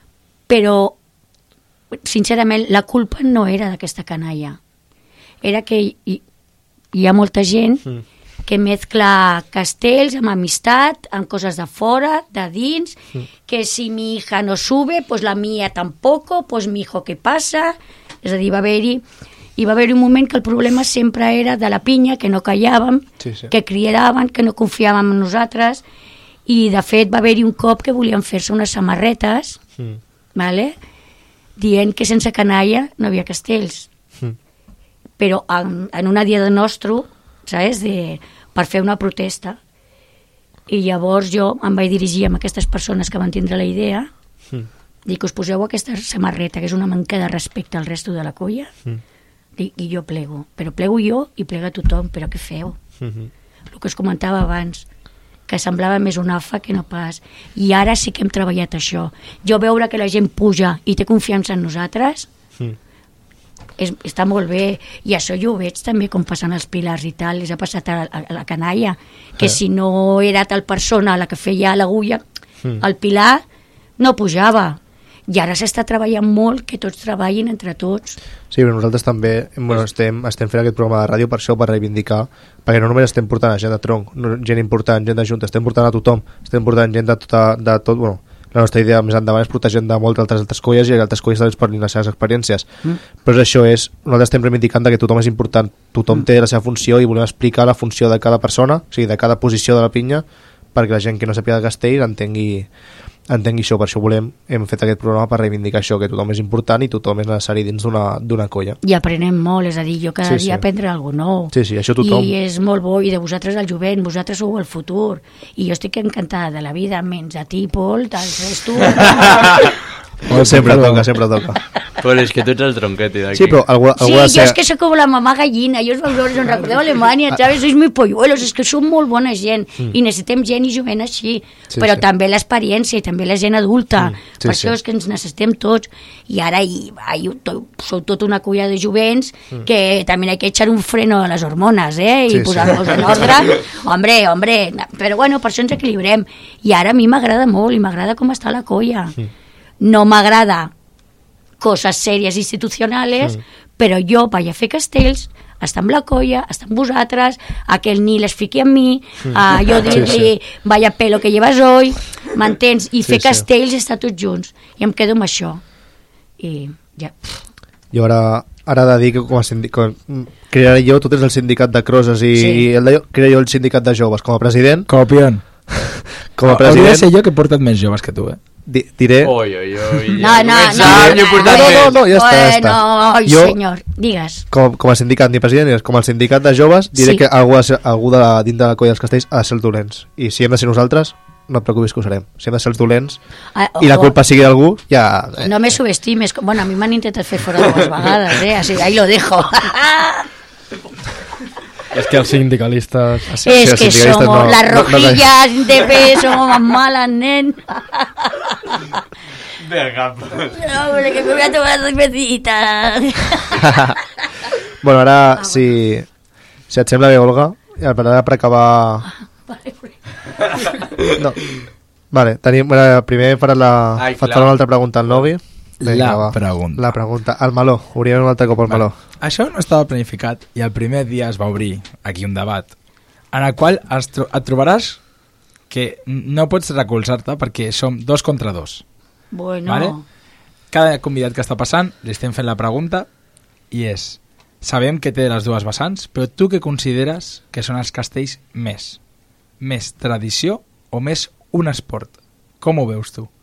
Speaker 1: Però, sincerament, la culpa no era d'aquesta canalla. Era que hi, hi ha molta gent mm. que mezcla castells amb amistat, amb coses de fora, de dins, mm. que si mi hija no sube, pues la mía tampoco, pues mi hijo què passa? És a dir, va haver-hi i va haver-hi un moment que el problema sempre era de la pinya, que no callàvem,
Speaker 3: Sí, sí.
Speaker 1: que cridaven, que no confiàvem en nosaltres, i de fet va haver-hi un cop que volien fer-se unes samarretes,
Speaker 3: Mm.
Speaker 1: vale? dient que sense canalla no havia castells.
Speaker 3: Mm.
Speaker 1: Però en, en una dia de nostre, saps? De, per fer una protesta. I llavors jo em vaig dirigir a aquestes persones que van tindre la idea,
Speaker 3: Mm.
Speaker 1: dic, us poseu aquesta samarreta, que és una manca de respecte al resto de la colla,
Speaker 3: Mm.
Speaker 1: dic, i jo plego. Però plego jo i plega tothom, però què feu?
Speaker 3: Mm-hmm.
Speaker 1: El que us comentava abans, que semblava més un alfa que no pas. I ara sí que hem treballat això. Jo veure que la gent puja i té confiança en nosaltres,
Speaker 3: Mm.
Speaker 1: és, està molt bé. I això jo ho veig també com passen els pilars i tal. Les ha passat a, a, a la canalla, que
Speaker 3: Eh.
Speaker 1: si no era tal persona la que feia l'agulla,
Speaker 3: Mm.
Speaker 1: el pilar no pujava. I ara s'està treballant molt que tots treballin entre tots.
Speaker 3: Sí, però nosaltres també bueno, estem, estem fent aquest programa de ràdio per això, per reivindicar, perquè no només estem portant a gent de tronc, no, gent important, gent de junta, estem portant a tothom, estem portant gent de, tota, de tot, bueno, la nostra idea més endavant és portar gent de moltes altres, altres colles i altres colles també parlin les seves experiències. Mm. Però això és, nosaltres estem reivindicant que tothom és important, tothom mm. té la seva funció i volem explicar la funció de cada persona, o sigui, de cada posició de la pinya, perquè la gent que no sàpiga de castell entengui entengui això, per això volem, hem fet aquest programa per reivindicar això, que tothom és important i tothom és necessari dins d'una d'una colla.
Speaker 1: I aprenem molt, és a dir, jo cada
Speaker 3: Sí,
Speaker 1: sí,
Speaker 3: sí.
Speaker 1: dia aprendre alguna nou.
Speaker 3: Sí, sí, això tothom.
Speaker 1: I és molt bo, i de vosaltres el jovent, vosaltres sou el futur. I jo estic encantada de la vida, menys a ti, Pol, tal, és tu.
Speaker 3: Sempre toca, sempre toca.
Speaker 5: Pol, és que tu ets el tronquete d'aquí.
Speaker 3: Sí, però algú, algú
Speaker 1: Sí,
Speaker 3: ha de
Speaker 1: yo
Speaker 3: ser...
Speaker 1: es que soy como la mamá gallina, yo os valores, os recordeu Alemanya, ¿sabes? Sois muy polluelos, és que som molt bona gent, mm. i necessitem gent i jovent així,
Speaker 3: Sí,
Speaker 1: però
Speaker 3: sí.
Speaker 1: també l'experiència i també la gent adulta,
Speaker 3: Mm, sí,
Speaker 1: per
Speaker 3: sí.
Speaker 1: això és que ens necessitem tots, i ara hi, hi, to, sou tota una colla de jovents mm. que també hay que echar un freno a les hormones, eh? I
Speaker 3: Sí, sí.
Speaker 1: posar-nos en ordre, hombre, hombre, però bueno, per això ens equilibrem, i ara a mi m'agrada molt, i m'agrada com està la colla. Mm. No m'agrada coses sèries institucionals, mm. però jo vaig a fer castells, estar amb la colla, estar amb vosaltres, a que el Nil es fiqui amb mi, a jo dir-li,
Speaker 3: Sí, sí.
Speaker 1: vaya pelo que llevas hoy, m'entens? I
Speaker 3: Sí,
Speaker 1: fer
Speaker 3: sí.
Speaker 1: castells i estar tots junts. I em quedo amb això. I ja...
Speaker 3: Jo ara, ara he de dir que com a sindicat, crearé jo, tu tens el sindicat de crosses i,
Speaker 1: Sí.
Speaker 3: i el de, crearé jo el sindicat de joves. Com a president,
Speaker 2: Copion.
Speaker 3: com a
Speaker 2: Hauria de
Speaker 3: president
Speaker 2: ser jo que he portat més joves que tu, eh?
Speaker 3: di, diré...
Speaker 5: Oi, oi, oi.
Speaker 1: No, no, no,
Speaker 5: Començàvem, jo he portat
Speaker 3: no, no,
Speaker 5: més.
Speaker 3: no, ja està, ja
Speaker 1: Bueno,
Speaker 3: està.
Speaker 1: ai,
Speaker 3: Jo-
Speaker 1: senyor, digues.
Speaker 3: Com, com a sindicat, ni president, ni res, com a sindicat de joves, diré
Speaker 1: Sí.
Speaker 3: que algú, ha de ser, algú de, dins de la colla dels castells ha de ser els dolents. I si hem de ser nosaltres, no et preocupis que ho serem. Si hem de ser els dolents
Speaker 1: Ah,
Speaker 3: i la
Speaker 1: ojo.
Speaker 3: culpa sigui d'algú, ja... Eh,
Speaker 1: No me subestimes. Bueno, a mi m'han intentat fer fora dues vegades, eh? Así, ahí lo dejo.
Speaker 4: És que els sindicalistes...
Speaker 1: es
Speaker 3: sí,
Speaker 1: que
Speaker 3: els sindicalistes
Speaker 1: somos
Speaker 3: no-
Speaker 1: las
Speaker 3: no- no-
Speaker 1: rojillas de pe, somos más malas, nen.
Speaker 5: Vinga,
Speaker 1: No, hombre, que me voy a tomar cervecita.
Speaker 3: bueno, ara, si, si et sembla bé, Olga, ja, per ara per acabar... No. Vale, tenim, bueno, primer farà la,
Speaker 5: Ai,
Speaker 3: faig
Speaker 5: clar.
Speaker 3: una altra pregunta al Novi.
Speaker 2: La
Speaker 3: va.
Speaker 2: pregunta.
Speaker 3: La pregunta. El meló. Obrirem un altre cop el meló.
Speaker 2: Això no estava planificat i el primer dia es va obrir aquí un debat en el qual es tro et trobaràs que no pots recolzar-te perquè som dos contra dos.
Speaker 1: Bueno,
Speaker 2: Vale? Cada convidat que està passant li estem fent la pregunta i és, sabem que té les dues vessants, però tu què consideres que són els castells més? Més tradició o més un esport? Com ho veus tu?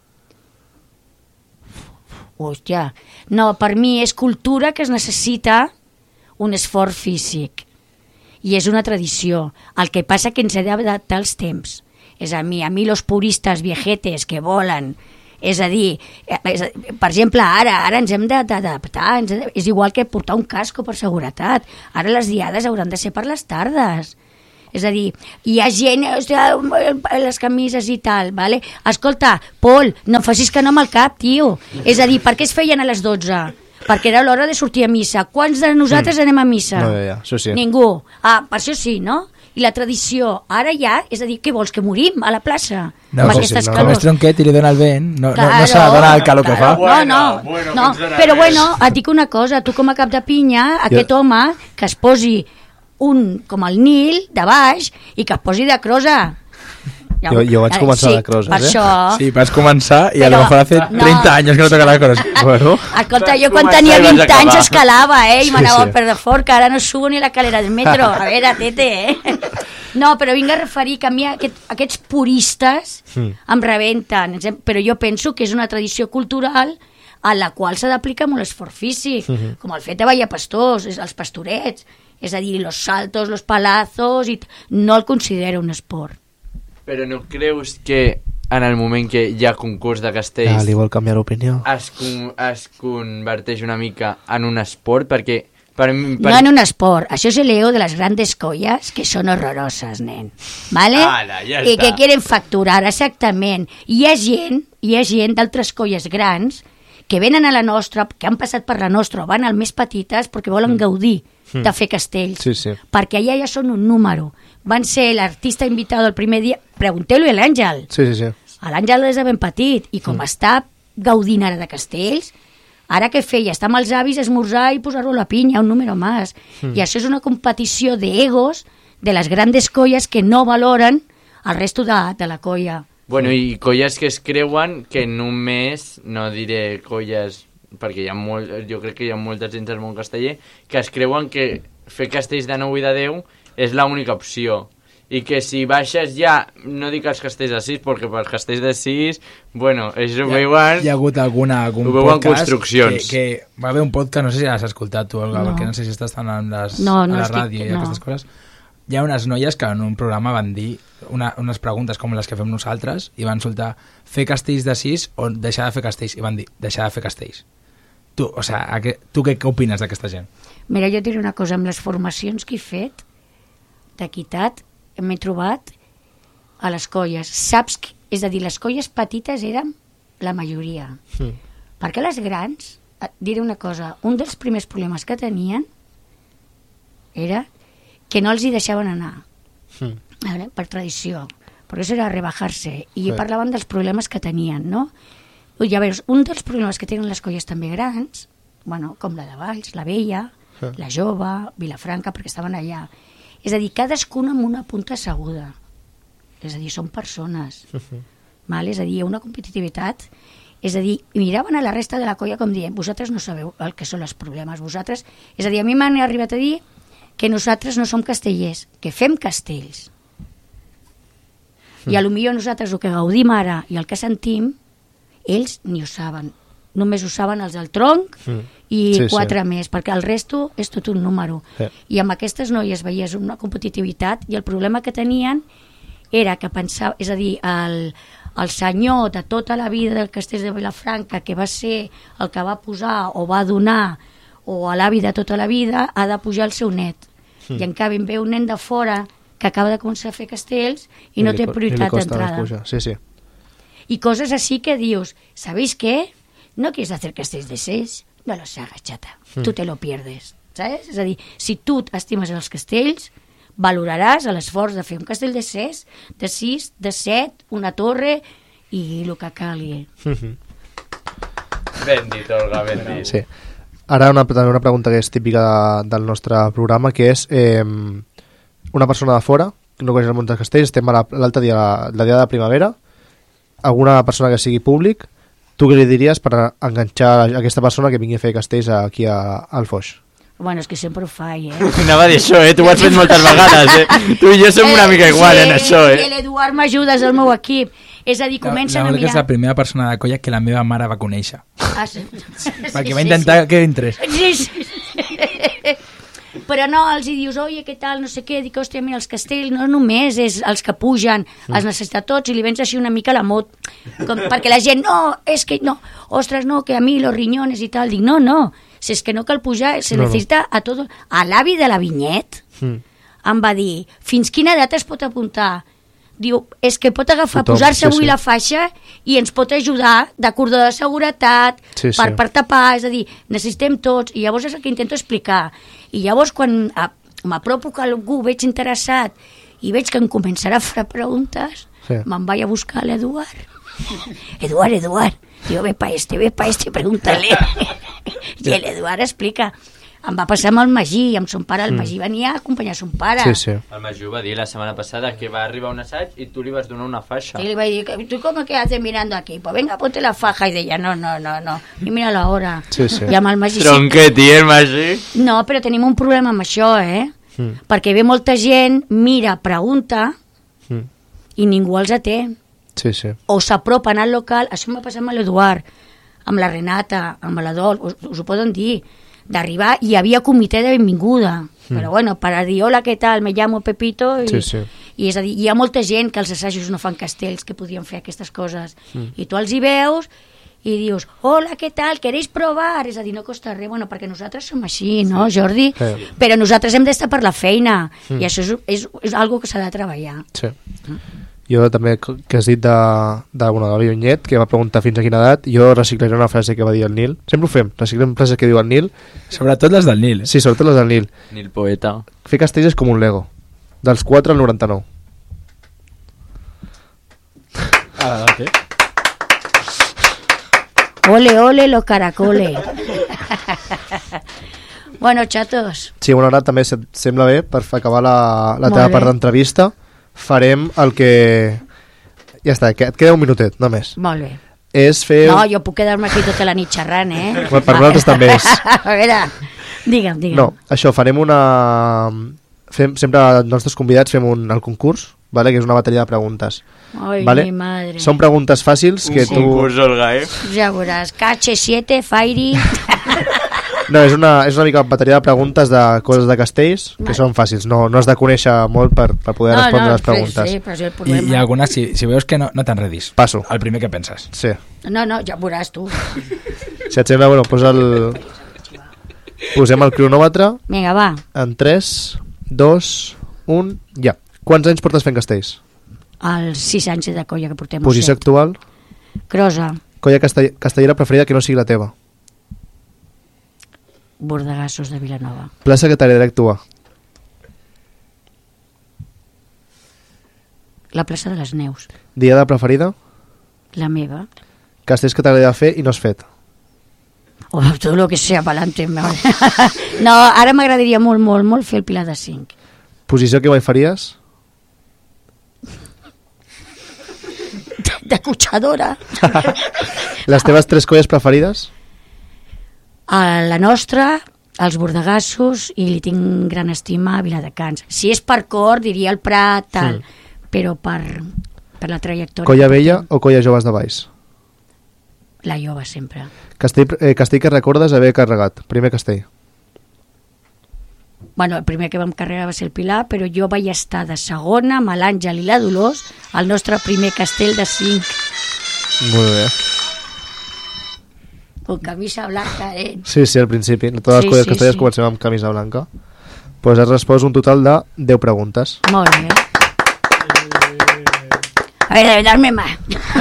Speaker 1: hòstia. No, per mi és cultura que es necessita un esforç físic. I és una tradició. El que passa que ens hem d'adaptar als temps. És a mi, a mi los puristes viejetes que volen, és a dir, és a, per exemple, ara ara ens hem d'adaptar, ens hem de, és igual que portar un casco per seguretat. Ara les diades hauran de ser per les tardes. És a dir, hi ha gent, hòstia, les camises i tal, vale? Escolta, Pol, no facis que no amb el cap, tio. És a dir, per què es feien a les dotze? Perquè era l'hora de sortir a missa. Quants de nosaltres mm. anem a missa?
Speaker 3: No, ja, ja, això sí.
Speaker 1: Ningú. Ah, per això sí, no? I la tradició, ara ja, és a dir, què vols, que morim a la plaça?
Speaker 2: No,
Speaker 1: amb
Speaker 2: sí,
Speaker 1: aquestes
Speaker 2: sí, no.
Speaker 1: calors.
Speaker 2: Com és tronquet i li dona el vent, no,
Speaker 1: Claro,
Speaker 2: no, no s'ha de donar el calor
Speaker 1: claro,
Speaker 2: que fa.
Speaker 1: No, no,
Speaker 5: Bueno,
Speaker 1: no.
Speaker 5: bueno,
Speaker 1: Però bueno, et dic una cosa, tu com a cap de pinya, aquest home que es posi un, com el Nil, de baix, i que es posi de crosa.
Speaker 3: Jo, jo vaig començar
Speaker 1: sí,
Speaker 3: de crosses,
Speaker 1: per
Speaker 3: eh?
Speaker 1: això...
Speaker 2: Sí, vas començar i a
Speaker 1: Però-
Speaker 2: lo mejor hace
Speaker 1: no.
Speaker 2: treinta anys que no toca la cosa.
Speaker 3: Bueno,
Speaker 1: Escolta,
Speaker 5: Vas
Speaker 1: jo quan
Speaker 5: començar
Speaker 1: tenia
Speaker 5: i vas
Speaker 1: vint anys
Speaker 5: acabar.
Speaker 1: escalava, eh? I m'anava
Speaker 3: Sí,
Speaker 1: al
Speaker 3: sí.
Speaker 1: Perdefort, que ara no subo ni la calera del metro. A veure, tete, eh? No, però vinc a referir que a mi aquest, aquests puristes
Speaker 3: Mm.
Speaker 1: em rebenten, però jo penso que és una tradició cultural a la qual s'ha d'aplicar molt esforç físic,
Speaker 3: Mhm.
Speaker 1: com el fet de ballar pastors, és- els pastorets, és a dir, los saltos, los palazos, i t- no el considero un esport.
Speaker 5: Però no creus que en el moment que hi ha concurs de
Speaker 3: ja
Speaker 5: castells
Speaker 3: li vol canviar l'opinió.
Speaker 5: es, con es converteix una mica en un esport? Perquè per mi... Per...
Speaker 1: No en un esport, això es el ego de las grandes collas que son horrorosas, nen. ¿Vale?
Speaker 5: Ala, ja
Speaker 1: I
Speaker 5: està.
Speaker 1: que quieren facturar, exactament. I hi ha gent, hi ha gent d'altres colles grans que venen a la nostra, que han passat per la nostra, o van al més petites perquè volen mm. gaudir mm. de fer castells.
Speaker 3: Sí, sí.
Speaker 1: Perquè allà ja són un número. Van ser l'artista invitat el primer dia. Pregunteu-li a l'Àngel.
Speaker 3: Sí, sí, sí.
Speaker 1: A l'Àngel és de ben petit i com mm. està gaudint ara de castells, ara què feia? Estar amb els avis, esmorzar i posar-lo a la pinya, un número més. Mm. I això és una competició d'egos de les grandes colles que no valoren el resto de, de la colla.
Speaker 5: Bueno, i colles que es creuen que només, no diré colles, perquè hi ha molt, jo crec que hi ha moltes dins del món casteller, que es creuen que fer castells de nou i de deu és l'única opció. I que si baixes ja, no dic els castells de sis, perquè per castells de sis, bueno, ells ho
Speaker 2: Hi ha,
Speaker 5: veuen...
Speaker 2: hi ha hagut alguna, algun
Speaker 5: Ho veuen
Speaker 2: podcast
Speaker 5: construccions.
Speaker 2: que, que va haver un podcast, no sé si l'has escoltat tu, Olga,
Speaker 1: No.
Speaker 2: perquè no sé si estàs tan en les,
Speaker 1: No, no
Speaker 2: a la
Speaker 1: estic-
Speaker 2: ràdio i
Speaker 1: no.
Speaker 2: aquestes coses. Hi ha unes noies que en un programa van dir una, unes preguntes com les que fem nosaltres i van soltar fer castells de sis o deixar de fer castells, i van dir deixar de fer castells. Tu, o sea, a que, tu què, què opines d'aquesta gent?
Speaker 1: Mira, jo et diré una cosa, amb les formacions que he fet d'equitat, m'he trobat a les colles. Saps que, és a dir, les colles petites eren la majoria.
Speaker 3: Mm.
Speaker 1: Perquè les grans, et diré una cosa, un dels primers problemes que tenien era que no els hi deixaven anar,
Speaker 3: Mm.
Speaker 1: vale? Per tradició. Perquè això era rebajar-se. I
Speaker 3: Sí.
Speaker 1: parlaven dels problemes que tenien, no? I ja veus, un dels problemes que tenen les colles també grans, bueno, com la de Valls, la Vella,
Speaker 3: Sí.
Speaker 1: la Jove, Vilafranca, perquè estaven allà. És a dir, cadascuna amb una punta asseguda. És a dir, són persones. Val? És a dir, hi ha una competitivitat. És a dir, miraven a la resta de la colla com dient, vosaltres no sabeu el que són els problemes, vosaltres... És a dir, a mi m'han arribat a dir que nosaltres no som castellers, que fem castells. I a lo millor nosaltres el que gaudim ara i el que sentim, ells ni ho saben. Només ho saben els del tronc
Speaker 3: Mm.
Speaker 1: i
Speaker 3: Sí, sí.
Speaker 1: quatre més, perquè el resto és tot un número.
Speaker 3: Sí.
Speaker 1: I amb aquestes noies veies una competitivitat i el problema que tenien era que pensava, és a dir, el, el senyor de tota la vida del castell de Vilafranca, que va ser el que va posar o va donar, o a l'avi de tota la vida, ha de pujar el seu net. Mm. I en canvi ve un nen de fora que acaba de començar a fer castells i no
Speaker 3: li
Speaker 1: té
Speaker 3: co-
Speaker 1: prioritat
Speaker 3: i li costa
Speaker 1: d'entrada.
Speaker 3: pujar. Sí, sí.
Speaker 1: Y cosas así que dios, ¿sabéis qué? No quieres hacer castells de seis, no los hagas, chata.
Speaker 3: Mm.
Speaker 1: Tu te lo pierdes, ¿sabes? És a dir, si tu estimes els castells, valoraràs l'esforç de fer un castell de sis, de sis, de set, una torre i el que calgui.
Speaker 5: Ben dit, Olga, ben dit.
Speaker 3: Sí. Ara una, també una pregunta que és típica de, del nostre programa, que és eh, una persona de fora, que no coneix el món dels castells, estem a la- l'altre dia, la dia de la primavera, alguna persona que sigui públic, tu què li diries per enganxar a aquesta persona que vingui a fer castells aquí a, al Foix?
Speaker 1: Bueno, és que sempre ho faig, eh?
Speaker 5: Anava a dir això, eh? Tu ho has fet moltes vegades, eh? Tu i jo som una mica igual
Speaker 1: sí,
Speaker 5: en això,
Speaker 1: I
Speaker 5: eh?
Speaker 1: l'Eduard m'ajuda, és el meu equip. És a dir,
Speaker 2: La,
Speaker 1: comencen
Speaker 2: la
Speaker 1: a
Speaker 2: Olga és
Speaker 1: mirar...
Speaker 2: la primera persona de colla que la meva mare va conèixer.
Speaker 1: Ah, sí.
Speaker 2: Perquè va intentar que entres.
Speaker 1: Sí, sí, sí. Però no, els hi dius, oye, què tal, no sé què, dic, hòstia, mira, els castells no només és els que pugen, els necessita tots, i li vens així una mica la mot, com, perquè la gent, no, és que no, ostres, no, que a mi los riñones i tal, dic, no, no, si és que no cal pujar, se
Speaker 3: No, no.
Speaker 1: necessita a tot, a l'avi de la Vinyet,
Speaker 3: Mm.
Speaker 1: em va dir, fins quina edat es pot apuntar? Diu, és que pot agafar,
Speaker 3: Tothom,
Speaker 1: posar-se
Speaker 3: sí,
Speaker 1: avui
Speaker 3: sí.
Speaker 1: la faixa i ens pot ajudar de cordó de seguretat,
Speaker 3: Sí,
Speaker 1: per,
Speaker 3: sí.
Speaker 1: per tapar, és a dir, necessitem tots, i llavors és el que intento explicar. I llavors quan a- m'apropo que algú veig interessat i veig que em començarà a fer preguntes,
Speaker 3: Sí.
Speaker 1: me'n vaig a buscar l'Eduard. Eduard, Eduard, digo, ve pa este, ve pa este, pregúntale. I l'Eduard explica. Em va passar amb el Magí, amb son pare, el Magí venia a acompanyar son pare.
Speaker 3: Sí, sí.
Speaker 5: El Maju va dir la setmana passada que va arribar un assaig i tu li vas donar una faixa.
Speaker 1: Y le iba a decir, ¿tú cómo que haces mirando aquí? Pues venga, ponte la faja. Y de ella, no, no, no, no. I mira la hora.
Speaker 3: Sí, sí.
Speaker 1: I amb el Magí... sí.
Speaker 5: Tronqueti, el Maju.
Speaker 1: No, però tenim un problema amb això, eh?
Speaker 3: Mm.
Speaker 1: Perquè ve molta gent, mira, pregunta,
Speaker 3: Mm.
Speaker 1: i ningú els atén.
Speaker 3: Sí, sí.
Speaker 1: O s'apropen al local, això m'ha passat amb l'Eduard, amb la Renata, amb la Dol, us, us ho poden dir, d'arribar, hi havia comitè de benvinguda, mm. però bueno, per a dir, hola, què tal, me llamo Pepito, i,
Speaker 3: Sí, sí.
Speaker 1: i és a dir, hi ha molta gent que els assajos no fan castells, que podien fer aquestes coses, mm. i tu els hi veus, i dius, hola, què tal, queréis provar? És a dir, no costa res, bueno, perquè nosaltres som així, no, Jordi?
Speaker 3: Sí.
Speaker 1: Però nosaltres hem d'estar per la feina,
Speaker 3: Mm.
Speaker 1: i això és, és, és algo que s'ha de treballar.
Speaker 3: Sí. Jo també, que has dit de, de, bueno, de Vinyet, que va preguntar fins a quina edat, jo reciclaré una frase que va dir el Nil. Sempre ho fem, reciclem frases que diu el Nil.
Speaker 2: Sobretot les del Nil. Eh?
Speaker 3: Sí, sobretot les del Nil.
Speaker 5: Ni el poeta.
Speaker 3: Fer castells és com un Lego. Dels quatre al noranta-nou.
Speaker 4: Ah, què?
Speaker 1: Ole, ole, los caracoles. Bueno, chatos,
Speaker 3: Sí, bueno, ara també et sembla bé, per acabar la, la
Speaker 1: Molt
Speaker 3: teva
Speaker 1: bé.
Speaker 3: part d'entrevista, farem el que... Ja està, que et queda un minutet, només.
Speaker 1: molt bé.
Speaker 3: És fer...
Speaker 1: No, jo puc quedar-me aquí tota la nit xerrant, eh?
Speaker 3: Bueno, per nosaltres també és.
Speaker 1: A veure, digue'm, digue'm.
Speaker 3: No, això, farem una... Fem, sempre els nostres convidats fem un, el concurs, vale? Que és una bateria de preguntes.
Speaker 1: Ai,
Speaker 3: vale?
Speaker 1: mi madre.
Speaker 3: Són preguntes fàcils que
Speaker 5: Un
Speaker 3: tu...
Speaker 5: concurs, Olga, eh?
Speaker 1: Ja veuràs, K H siete, Fairy...
Speaker 3: No, és una, és una mica bateria de preguntes de coses de castells que
Speaker 1: Vale.
Speaker 3: són fàcils, no, no has de conèixer molt per, per poder
Speaker 1: no,
Speaker 3: respondre
Speaker 1: no,
Speaker 3: les preguntes.
Speaker 1: Sí, sí, però és el
Speaker 2: I,
Speaker 1: problema.
Speaker 2: I algunes, si, si veus que no, no t'enredis.
Speaker 3: Passo.
Speaker 2: El primer que penses.
Speaker 3: Sí.
Speaker 1: No, no, ja veuràs tu.
Speaker 3: Si et sembla, bueno, posa el... posem el cronòmetre
Speaker 1: Vinga, va.
Speaker 3: en tres, dos, un, ja. Quants anys portes fent castells?
Speaker 1: Els sis anys de colla que portem.
Speaker 3: Posició
Speaker 1: set.
Speaker 3: actual?
Speaker 1: Crosa,
Speaker 3: Colla castell castellera preferida que no sigui la teva?
Speaker 1: Bordegassos de Vilanova.
Speaker 3: Plaça que t'agradaria actuar?
Speaker 1: La plaça de les Neus,
Speaker 3: Diada preferida?
Speaker 1: la meva.
Speaker 3: Castells que t'agradaria fer i no has fet?
Speaker 1: O tot el que sea pa'lante. No, ara m'agradaria molt, molt, molt fer el Pilar de cinc.
Speaker 3: Posició que mai faries?
Speaker 1: De cotxadora.
Speaker 3: Les teves tres colles preferides?
Speaker 1: A la nostra, els bordegassos, i li tinc gran estima a Viladecans. Si és per cor, diria el Prat, tal, mm. però per, per la trajectòria...
Speaker 3: Colla
Speaker 1: que
Speaker 3: vella
Speaker 1: portem,
Speaker 3: o colla joves de Baix?
Speaker 1: La jove, sempre.
Speaker 3: Castell, eh, castell que recordes haver carregat. Primer castell.
Speaker 1: Bueno, el primer que vam carregar va ser el Pilar, però jo vaig estar de segona amb l'Àngel i la Dolors al nostre primer castell de cinc,
Speaker 3: Molt bé.
Speaker 1: con camisa blanca, eh?
Speaker 3: Sí, sí, al principi. Totes les
Speaker 1: Sí,
Speaker 3: colles
Speaker 1: sí,
Speaker 3: castellers
Speaker 1: sí.
Speaker 3: comencem amb camisa blanca. Pues has respost un total de deu preguntes.
Speaker 1: Molt bé. A ver, darme más.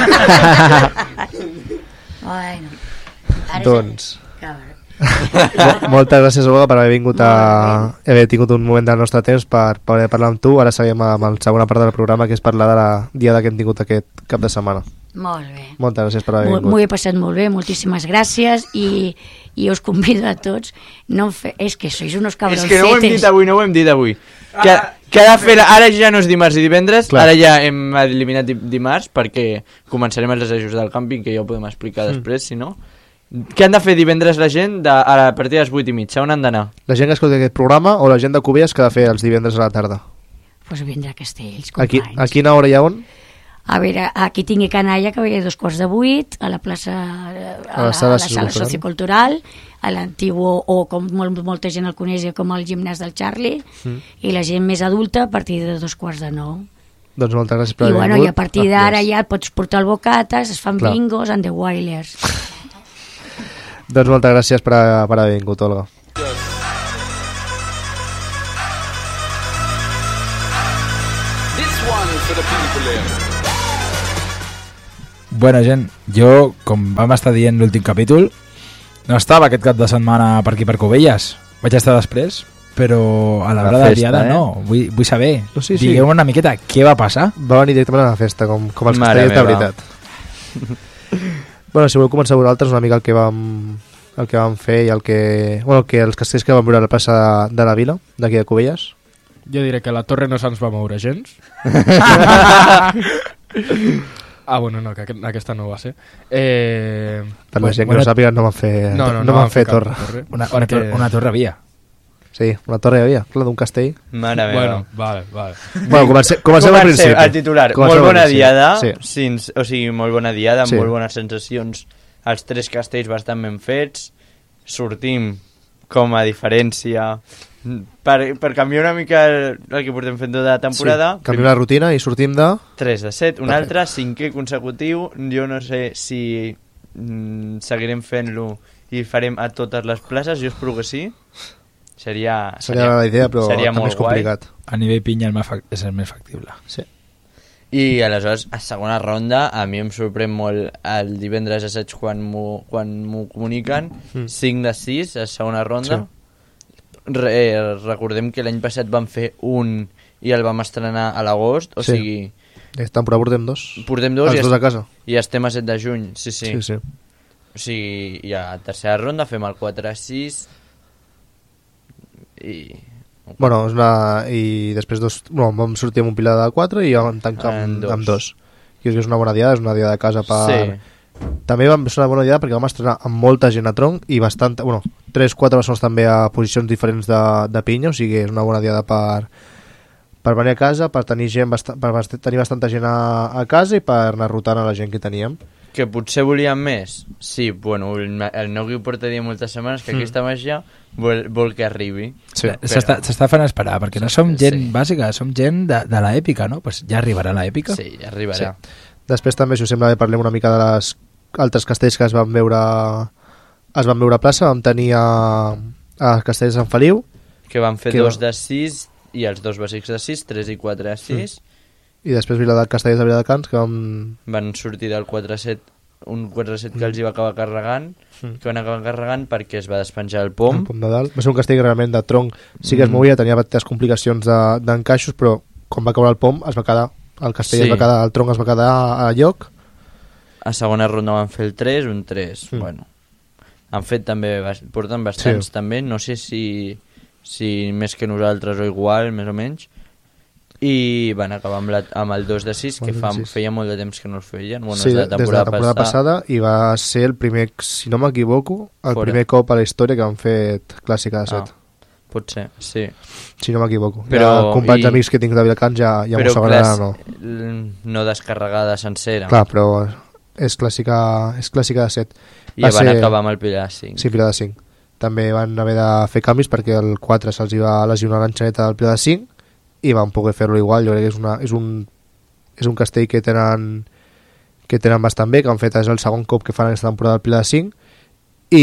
Speaker 1: Bueno. Ara
Speaker 3: Doncs...
Speaker 1: Cabrón.
Speaker 3: Mo- Moltes gràcies, Olga, per haver vingut a... haver tingut un moment del nostre temps per poder parlar amb tu. Ara seguim amb la segona part del programa, que és parlar de la diada que hem tingut aquest cap de setmana.
Speaker 1: Molt bé.
Speaker 3: Moltes gràcies per haver
Speaker 1: M'ho
Speaker 3: vingut.
Speaker 1: m'ho he passat molt bé, moltíssimes gràcies, i, i us convido a tots. No fe... És que sois unos
Speaker 5: És
Speaker 1: cabroncetes.
Speaker 5: que no ho hem dit avui, no ho hem dit avui. Que, que ha de fer, ara ja no és dimarts i divendres,
Speaker 3: Clar.
Speaker 5: ara ja hem eliminat di- dimarts perquè començarem els assajos del càmping, que ja ho podem explicar després, si no. Què han de fer divendres la gent de, a, a partir de les vuit i mitja? On han d'anar?
Speaker 3: La gent que escolta aquest programa o la gent de Cubelles que ha de fer els divendres a la tarda?
Speaker 1: Pues vindrà a Castells,
Speaker 3: Aquí,
Speaker 1: companys.
Speaker 3: a quina hora hi ha on?
Speaker 1: A veure, aquí tingui canalla, que veia dos quarts de vuit, a la plaça, a,
Speaker 3: la sala
Speaker 1: a la sala
Speaker 3: sociocultural.
Speaker 1: sociocultural, a l'antiu, o, o com molt, molta gent el coneix, com el gimnàs del Charlie,
Speaker 3: Mm.
Speaker 1: i la gent més adulta a partir de dos quarts de nou.
Speaker 3: Doncs moltes gràcies per
Speaker 1: I,
Speaker 3: haver
Speaker 1: bueno,
Speaker 3: vingut.
Speaker 1: i a partir
Speaker 3: Ah,
Speaker 1: d'ara
Speaker 3: doncs.
Speaker 1: ja et pots portar el bocates, es fan
Speaker 3: Clar.
Speaker 1: bingos and the Wailers.
Speaker 3: Doncs moltes gràcies per, per haver vingut, Olga.
Speaker 2: Bueno, gent, jo, com vam estar dient l'últim capítol, no estava aquest cap de setmana per aquí per Cubelles. Vaig estar després, però a l'hora de diada eh? no. Vull, vull saber.
Speaker 3: No, sí, sí.
Speaker 2: Digueu una miqueta què va passar.
Speaker 3: Va venir directament a la festa, com, com els castells de veritat. Bueno, si voleu començar vosaltres una mica el que vam, el que vam fer i el que... Bueno, el que els castells que vam veure a la plaça de, de la Vila, d'aquí de Cubelles.
Speaker 4: Jo diré que la torre no se'ns va moure gens. Ah, bueno, no, que aquesta no va ser. Eh...
Speaker 3: Per la gent que no sàpiga, no van fer,
Speaker 4: no, no,
Speaker 3: no,
Speaker 4: no
Speaker 3: van fer torre.
Speaker 4: torre.
Speaker 2: Una, una,
Speaker 4: Perquè...
Speaker 2: tor una torre havia.
Speaker 3: Sí, una torre hi havia, clar, d'un castell.
Speaker 5: Mare meva.
Speaker 4: Bueno, vale, vale.
Speaker 3: Bueno, comencem, comencem al principi.
Speaker 5: El titular,
Speaker 3: Comencem
Speaker 5: molt bona diada,
Speaker 3: sí.
Speaker 5: Sins, o sigui, molt bona diada, amb
Speaker 3: Sí.
Speaker 5: molt bones sensacions. Els tres castells bastant ben fets. Sortim com a diferència... Per, per canviar una mica el, el que portem fent tota la temporada.
Speaker 3: Sí, canviem la rutina i sortim de...
Speaker 5: tres de set, un altre, cinquè consecutiu. Jo no sé si mm, seguirem fent-lo i farem a totes les places, jo espero que sí. Seria,
Speaker 3: Seria
Speaker 5: seria,
Speaker 3: la idea, però
Speaker 5: seria
Speaker 3: també
Speaker 5: molt
Speaker 3: és complicat.
Speaker 2: A nivell pinya el més és el més factible.
Speaker 3: Sí.
Speaker 5: I aleshores, a segona ronda, a mi em sorprèn molt el divendres a set quan m'ho quan m'ho comuniquen, mm. cinc de sis a segona ronda. Sí. Re, recordem que l'any passat vam fer un i el vam estrenar a l'agost, o
Speaker 3: sí.
Speaker 5: sigui...
Speaker 3: Aquesta temporada portem dos.
Speaker 5: Portem dos,
Speaker 3: Els
Speaker 5: i,
Speaker 3: dos a casa.
Speaker 5: I estem a set de juny, sí, sí.
Speaker 3: Sí, sí.
Speaker 5: O sigui, i a tercera ronda fem el quatre a sis i...
Speaker 3: Bueno, és una... i després dos... No, vam sortir amb un pilar de quatre i vam tancar amb,
Speaker 5: dos.
Speaker 3: amb dos. I és una bona diada, és una diada de casa per...
Speaker 5: Sí.
Speaker 3: També vam ser una bona diada perquè vam estrenar amb molta gent a tronc i bastant... Bueno, tres quatre persones també a posicions diferents de, de pinya, o sigui, és una bona diada per, per venir a casa, per tenir gent bast per bast tenir bastanta gent a, a casa i per anar rotant a la gent que teníem.
Speaker 5: Que potser volíem més? Sí, bueno, el, el Nogui porta dient moltes setmanes que mm. aquesta màgia vol, vol que arribi.
Speaker 3: Sí.
Speaker 2: S'està
Speaker 5: Però...
Speaker 2: fent esperar, perquè no som gent
Speaker 5: sí.
Speaker 2: bàsica, som gent de, de l'èpica, no? Pues ja arribarà l'èpica.
Speaker 5: Sí, ja arribarà.
Speaker 3: Sí. Després també, si us sembla bé, parlem una mica de les altres castells que es van veure es van veure a plaça. Vam tenir a, a Castells de Sant Feliu,
Speaker 5: que van fer
Speaker 3: que
Speaker 5: dos
Speaker 3: va...
Speaker 5: de sis i els dos bàsics de sis, tres i quatre de sis.
Speaker 3: Mm. I després Vila de Castells de Viladecans, que vam...
Speaker 5: van sortir del quatre a set, un quatre a set que
Speaker 3: mm.
Speaker 5: els hi va acabar carregant,
Speaker 3: mm.
Speaker 5: que van acabar carregant perquè es va despenjar el pom.
Speaker 3: El pom de dalt. Va ser un castell que realment de tronc sí que es movia, tenia petites complicacions d'encaixos, de, però quan va caure el pom es va quedar, el castell sí. es va quedar, el tronc es va quedar a lloc.
Speaker 5: A segona ronda van fer el tres, un tres, mm. bueno. Han fet també, porten bastants sí. també, no sé si, si més que nosaltres o igual, més o menys. I van acabar amb, la, amb el dos de sis, que fa, feia molt de temps que no els feien. Bueno,
Speaker 3: sí,
Speaker 5: des de la temporada,
Speaker 3: des de la temporada passada. passada, i va ser el primer, si no m'equivoco, el Fora. primer cop a la història que han fet clàssica de set.
Speaker 5: Ah, pot ser, sí.
Speaker 3: Si no m'equivoco.
Speaker 5: Però
Speaker 3: ja, companys
Speaker 5: i...
Speaker 3: amics que tinc de Vilacans ja, ja m'ho saben ara, no.
Speaker 5: no descarregada sencera.
Speaker 3: Clar, però és clàssica, és clàssica de set.
Speaker 5: I va van ser... acabar amb el pilar de cinc.
Speaker 3: Sí, pilar de cinc. També van haver de fer canvis perquè el quatre se'ls va lesionar l'enxaneta del pilar de cinc i van poder fer-lo igual. Jo crec que és, una, és, un, és un castell que tenen, que tenen bastant bé, que han fet és el segon cop que fan aquesta temporada del pilar de cinc i,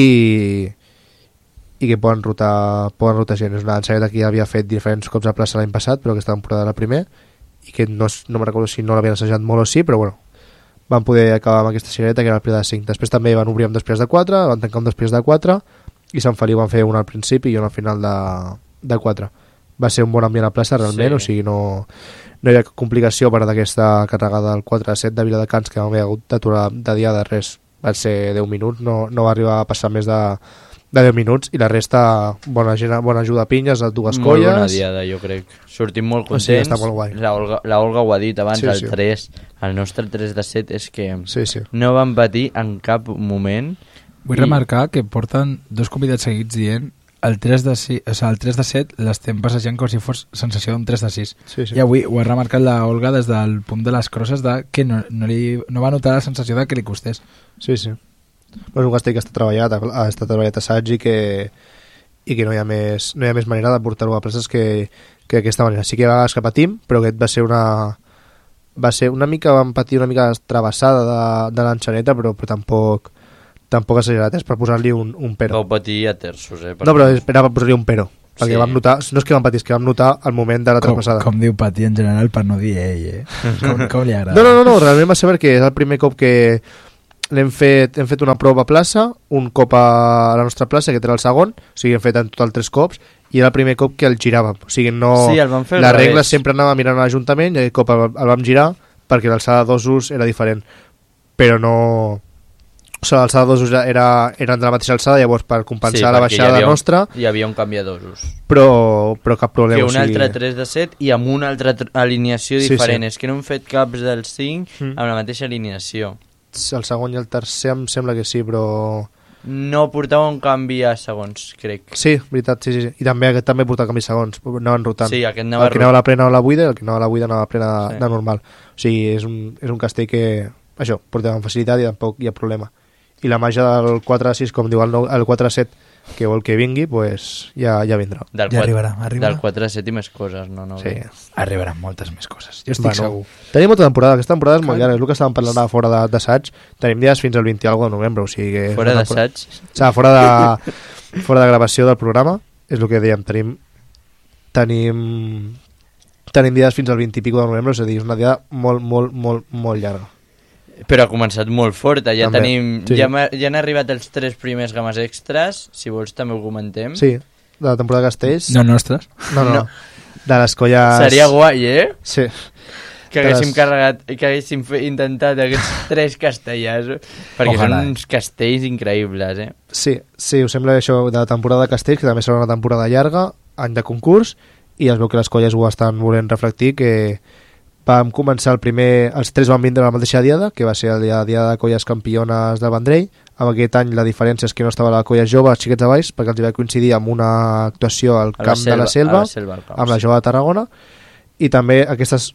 Speaker 3: i que poden rotar, poden rotar gent. És una enxaneta que ja havia fet diferents cops a plaça l'any passat, però aquesta temporada era la primer i que no, no me recordo si no l'havien assajat molt o sí, però bueno, van poder acabar amb aquesta xereta que era el pilar de cinc. Després també van obrir amb dos pilars de quatre, van tancar amb dos pilars de quatre i Sant Feliu van fer un al principi i un al final de, de quatre. Va ser un bon ambient a plaça realment, sí. O sigui, no, no hi ha complicació per d'aquesta carregada del quatre a set de Viladecans que vam haver hagut d'aturar de dia de res. Van ser deu minuts, no, no va arribar a passar més de, de deu minuts i la resta bona, gent, bona ajuda a pinyes, a dues
Speaker 5: molt
Speaker 3: colles.
Speaker 5: Molt bona diada, jo crec. Sortim molt contents.
Speaker 3: Sí, està molt guai.
Speaker 5: La Olga, la Olga ho ha dit abans,
Speaker 3: sí,
Speaker 5: el
Speaker 3: sí.
Speaker 5: tres. El nostre tres de set és que
Speaker 3: sí, sí.
Speaker 5: no van patir en cap moment.
Speaker 2: Vull I... remarcar que porten dos convidats seguits dient el tres de sis, o sigui, el tres de set l'estem passejant com si fos sensació d'un tres de sis.
Speaker 3: Sí, sí.
Speaker 2: I avui ho ha remarcat la Olga des del punt de les crosses de que no, no, li, no va notar la sensació de que li costés.
Speaker 3: Sí, sí. Però és un castell que està treballat, ha estat treballat assaig i que, i que no hi ha més, no hi ha més manera de portar-ho a places que, que d'aquesta manera. Sí que hi ha vegades que patim, però aquest va ser una... va ser una mica, vam patir una mica travessada de, de l'enxaneta, però, però tampoc... tampoc exagerat, és per posar-li un, un pero.
Speaker 5: Vau patir a terços, eh?
Speaker 3: No, però era per posar-li un pero. perquè
Speaker 5: Sí.
Speaker 3: vam notar, no és que vam patir, és que vam notar el moment de la
Speaker 2: Com,
Speaker 3: traspassada.
Speaker 2: com diu Pati en general per no dir ell, eh? Com, com li agrada?
Speaker 3: No, no, no, no, realment va ser perquè és el primer cop que l'hem fet, hem fet una prova a plaça, un cop a la nostra plaça, que era el segon, o sigui, hem fet en total tres cops, i era el primer cop que el giràvem. O sigui, no...
Speaker 5: Sí, el vam fer al
Speaker 3: la regla
Speaker 5: revés.
Speaker 3: sempre anava mirant a l'Ajuntament i aquest cop el, el vam girar perquè l'alçada d'osos era diferent. Però no... O sigui, l'alçada d'osos era, eren de la mateixa alçada, llavors per compensar
Speaker 5: Sí,
Speaker 3: la
Speaker 5: perquè hi
Speaker 3: baixada
Speaker 5: havia un-
Speaker 3: nostra,
Speaker 5: Hi havia un canvi d'osos.
Speaker 3: però, però cap problema.
Speaker 5: Que
Speaker 3: o
Speaker 5: un
Speaker 3: sigui...
Speaker 5: altre tres de set i amb una altra tr- alineació
Speaker 3: Sí,
Speaker 5: diferent.
Speaker 3: sí.
Speaker 5: És que no hem fet caps del cinc
Speaker 3: Mm.
Speaker 5: amb la mateixa alineació.
Speaker 3: El segon i el tercer em sembla que sí, però...
Speaker 5: No portava un canvi a segons, crec.
Speaker 3: Sí, veritat, sí, sí, sí. I també aquest també portava canvis segons, anaven rotant.
Speaker 5: Sí, aquest anava
Speaker 3: el que
Speaker 5: rot-
Speaker 3: anava a la plena o a la buida, i el que anava a la buida anava a la plena de,
Speaker 5: Sí.
Speaker 3: de normal. O sigui, és un, és un castell que, això, portava amb facilitat i tampoc hi ha problema. I la màgia del quatre a sis, com diu el, nou, el quatre a set, que vol que vingui, pues ja, ja vindrà.
Speaker 5: Del
Speaker 2: Ja
Speaker 5: quat-
Speaker 2: arribarà, arribarà.
Speaker 5: Del quatre a set i més coses, no? no
Speaker 3: Sí.
Speaker 2: Arribaran moltes més coses. Jo estic
Speaker 3: Bueno,
Speaker 2: segur.
Speaker 3: tenim molta temporada, aquesta temporada és molt llarga, és el que estàvem parlant ara fora de- d'assaig, tenim dies fins al vint i alguna de novembre, o sigui que... és
Speaker 5: Fora
Speaker 3: una temporada-
Speaker 5: d'assaig.
Speaker 3: O sigui, fora de, fora de gravació del programa, és el que dèiem, tenim tenim tenim dies fins al vint i pico de novembre, és a dir, és una dia molt, molt, molt, molt llarga.
Speaker 5: Però ha començat molt forta, ja
Speaker 3: També,
Speaker 5: tenim...
Speaker 3: sí.
Speaker 5: Ja, m'ha- ja han arribat els tres primers games extras, si vols també ho comentem.
Speaker 3: Sí, de la temporada de castells.
Speaker 2: No nostres.
Speaker 3: no, no,
Speaker 5: No.
Speaker 3: no. De les colles...
Speaker 5: Seria guai, eh?
Speaker 3: Sí.
Speaker 5: Que
Speaker 3: De
Speaker 5: haguéssim
Speaker 3: les-
Speaker 5: carregat, que haguéssim fe, intentat aquests tres castellars, perquè
Speaker 2: Ojalà.
Speaker 5: són uns castells increïbles, eh?
Speaker 3: Sí, sí, us sembla això de la temporada de castells, que també serà una temporada llarga, any de concurs, i es veu que les colles ho estan volent reflectir, que vam començar el primer... Els tres van vindre la mateixa diada, que va ser el dia, dia de colles campiones del Vendrell. Amb aquest any la diferència és que no estava la colla jove, els xiquets de Baix, perquè els hi va coincidir amb una actuació al
Speaker 5: A
Speaker 3: camp de la Selva,
Speaker 5: a la selva al camp,
Speaker 3: amb la
Speaker 5: sí.
Speaker 3: jove de Tarragona, i també aquestes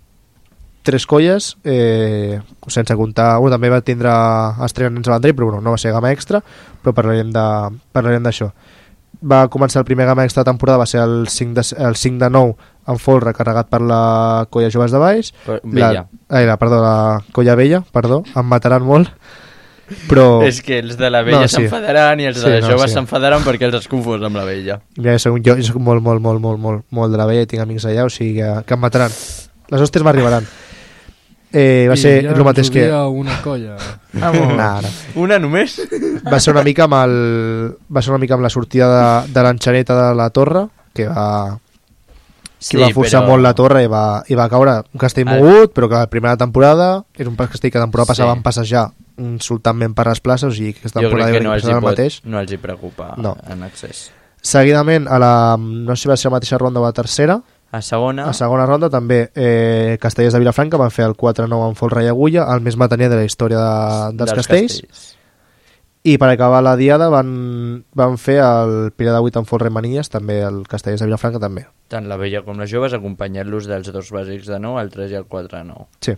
Speaker 3: tres colles, eh, sense comptar... Bueno, també va tindre estrena nens de Vendrell, però bueno, no va ser gama extra, però parlarem de- parlarem d'això. Va començar el primer gama extra de temporada, va ser el cinc de, el cinc de nou en folre carregat per la colla joves de Baix.
Speaker 5: Per- Vella.
Speaker 3: La, ai, la, perdó, la colla vella, perdó, em mataran molt, però...
Speaker 5: És que els de la vella
Speaker 3: No, sí.
Speaker 5: s'enfadaran i els de
Speaker 3: Sí,
Speaker 5: les
Speaker 3: no,
Speaker 5: joves
Speaker 3: sí.
Speaker 5: s'enfadaran perquè els has confós amb la vella.
Speaker 3: Ja soc, jo, jo soc molt, molt, molt, molt, molt, molt de la vella i tinc amics allà, o sigui que, que em mataran. Les hostes m'arribaran. Eh, va ser el mateix que...
Speaker 4: una colla.
Speaker 3: Nah, nah.
Speaker 5: Una només?
Speaker 3: Va ser una mica amb el... Va ser una mica amb la sortida de, de l'enxaneta de la torre, que va... que va forçar
Speaker 5: però-
Speaker 3: molt la torre i va, i va caure un castell
Speaker 5: Ah.
Speaker 3: mogut, però que la primera temporada és un castell que la temporada
Speaker 5: Sí.
Speaker 3: passada van passejar insultantment per les places, o sigui que aquesta
Speaker 5: Jo
Speaker 3: temporada
Speaker 5: crec que
Speaker 3: jo
Speaker 5: no
Speaker 3: crec
Speaker 5: els,
Speaker 3: que
Speaker 5: hi
Speaker 3: serà el
Speaker 5: pot,
Speaker 3: mateix.
Speaker 5: no els hi preocupa
Speaker 3: No.
Speaker 5: en accés.
Speaker 3: Seguidament, a la, no sé si va ser la mateixa ronda o la tercera,
Speaker 5: A segona,
Speaker 3: a segona ronda també eh, Castellers de Vilafranca van fer el quatre nou amb folre i agulla, el més mataner de la història de, dels, castells. I per acabar la diada van, van fer el Pilar de vuit amb folre i manies, també el Castellers de Vilafranca també.
Speaker 5: Tant la vella com les joves, acompanyant-los dels dos bàsics de nou, el tres i el quatre nou.
Speaker 3: Sí.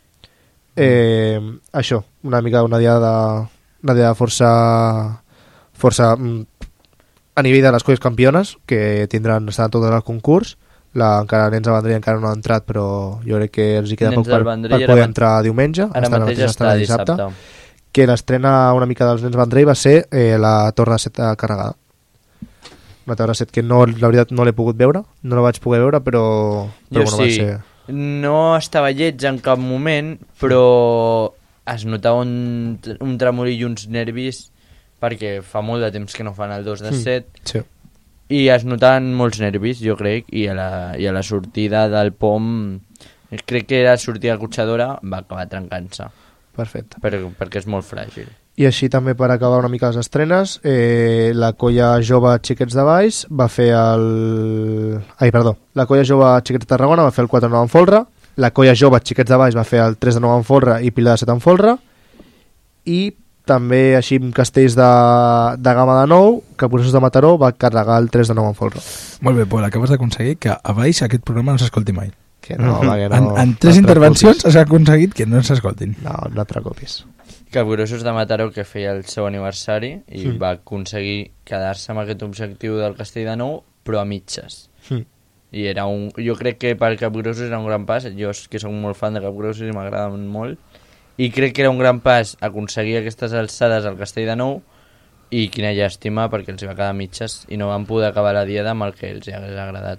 Speaker 3: Eh, això, una mica una diada, una diada força, força mm, a nivell de les colles campiones, que tindran, estan totes al concurs. La, encara nens de Vendrell encara no han entrat, però jo crec que els hi queda
Speaker 5: Nens
Speaker 3: poc per,
Speaker 5: del
Speaker 3: per
Speaker 5: Vendrell
Speaker 3: poder
Speaker 5: ara
Speaker 3: entrar diumenge.
Speaker 5: Ara
Speaker 3: Estan
Speaker 5: mateix
Speaker 3: estan
Speaker 5: està dissabte.
Speaker 3: Que l'estrena una mica dels nens Vendrell va ser eh, la Torre de Set carregada. Una Torre de Set que no, la veritat no l'he pogut veure, no la vaig poder veure, però, però
Speaker 5: Jo
Speaker 3: bueno,
Speaker 5: sí,
Speaker 3: va ser...
Speaker 5: no estava lleig en cap moment, però es notava un, un tremolí i uns nervis perquè fa molt de temps que no fan el dos de set
Speaker 3: Sí.
Speaker 5: i es notaven molts nervis, jo crec, i a la, i a la sortida del pom, crec que la sortida cotxadora va acabar trencant-se,
Speaker 3: Perfecte.
Speaker 5: per, perquè és molt fràgil.
Speaker 3: I així també per acabar una mica les estrenes, eh, la colla jove Xiquets de Baix va fer el... Ai, perdó. La colla jove Xiquets de Tarragona va fer el quatre nou en folre, la colla jove Xiquets de Baix va fer el tres de nou en folre i Pilar de set en folre, i també així amb castells de, de gamma de nou, Capgrossos de Mataró va carregar el tres de nou en folre.
Speaker 2: Molt bé, Pol, acabes d'aconseguir que a baix aquest programa no s'escolti mai.
Speaker 3: Que no, va, que no,
Speaker 2: En, en tres
Speaker 3: no et
Speaker 2: intervencions
Speaker 3: preocupis.
Speaker 2: has aconseguit que no s'escoltin.
Speaker 3: No, no et preocupis.
Speaker 5: Capgrossos de Mataró, que feia el seu aniversari i
Speaker 3: Mm.
Speaker 5: va aconseguir quedar-se amb aquest objectiu del Castell de Nou, però a mitges.
Speaker 3: Mm.
Speaker 5: I era un, jo crec que per Capgrossos era un gran pas, jo és que soc molt fan de Capgrossos i m'agraden molt, i crec que era un gran pas aconseguir aquestes alçades al Castell de Nou, i quina llàstima perquè els va quedar mitges i no van poder acabar la diada amb el que els hagués agradat.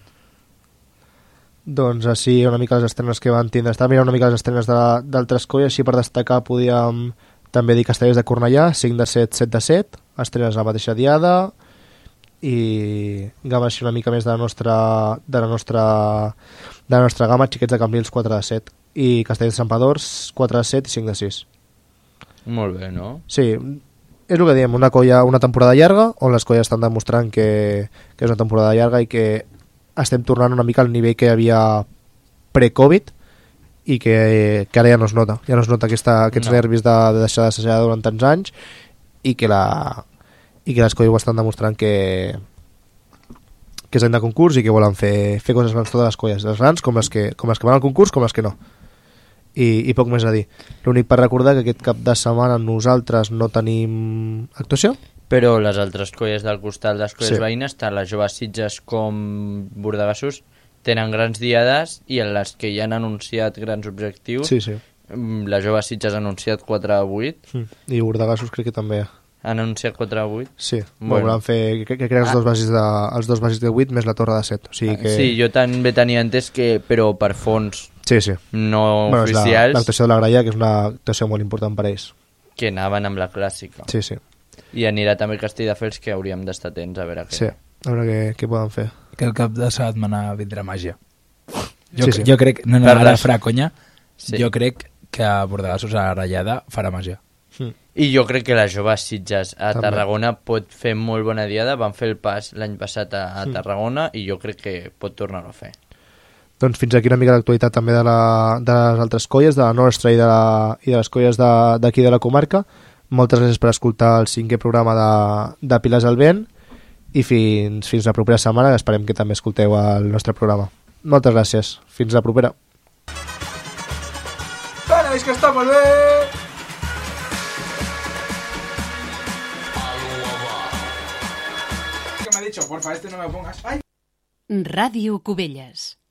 Speaker 3: Doncs així una mica les estrenes que van tindre. Estava mirant una mica les estrenes d'altres colles, així per destacar podíem també dir Castellers de Cornellà, cinc de set, set de set, estrenes a la mateixa diada, i gamma així una mica més de la nostra de la nostra, de la nostra gamma, Xiquets de Cambrils quatre de set i Castellers de Santpedors quatre de set i cinc de sis.
Speaker 5: Molt bé, no?
Speaker 3: Sí, és el que diem, una colla, una temporada llarga on les colles estan demostrant que, que és una temporada llarga i que estem tornant una mica al nivell que hi havia pre-Covid i que, que ara ja no es nota ja no es nota aquesta, aquests no. nervis de, de deixar d'assajar durant tants anys i que la i que les colles ho estan demostrant que que és any de concurs i que volen fer, fer coses grans totes les colles, les grans com les que, com les que van al concurs com les que no, i, i poc més a dir. L'únic per recordar que aquest cap de setmana nosaltres no tenim actuació,
Speaker 5: però les altres colles del costat, les colles
Speaker 3: sí.
Speaker 5: veïnes, tant les joves Sitges com Bordegassos, tenen grans diades i en les que ja han anunciat grans objectius.
Speaker 3: sí, sí.
Speaker 5: La jove Sitges ha anunciat quatre a vuit.
Speaker 3: Mm. I Bordegassos crec que també
Speaker 5: han anunciat quatre a vuit.
Speaker 3: Sí,
Speaker 5: bueno.
Speaker 3: Volen fer que, que, que els,
Speaker 5: ah.
Speaker 3: dos basis de, els dos basis de vuit més la torre de set. O sigui que...
Speaker 5: Sí, jo també tenia entès que, però per fons
Speaker 3: sí, sí.
Speaker 5: no
Speaker 3: bueno,
Speaker 5: oficials,
Speaker 3: l'actuació de la Graia, que és una actuació molt important per a ells,
Speaker 5: que anaven amb la clàssica.
Speaker 3: Sí, sí.
Speaker 5: I anirà també Castelldefels, que hauríem d'estar atents a veure què.
Speaker 3: Sí, a veure què, què poden fer.
Speaker 2: Que el cap de setmana vindrà màgia. Jo,
Speaker 3: sí, sí.
Speaker 2: jo crec, no, no,
Speaker 5: Per
Speaker 2: ara
Speaker 5: les-
Speaker 2: farà conya,
Speaker 5: Sí.
Speaker 2: jo crec que a Bordegassos a la ratllada farà màgia.
Speaker 3: Mm.
Speaker 5: I jo crec que la jove Sitges a
Speaker 3: També.
Speaker 5: Tarragona pot fer molt bona diada. Van fer el pas l'any passat a, a Tarragona i jo crec que pot tornar-ho a fer.
Speaker 3: Doncs fins aquí una mica l'actualitat també de, la, de les altres colles, de la nostra i de, la, i de les colles de- d'aquí de, de la comarca. Moltes gràcies per escoltar el cinquè programa de, de Piles al Vent i fins, fins la propera setmana, que esperem que també escolteu el nostre programa. Moltes gràcies. Fins la propera.
Speaker 2: ¡Veréis que está molt bé! ¿Qué me ha dicho? Porfa, este no me pongas. ¡Ay!
Speaker 6: Ràdio Cubelles.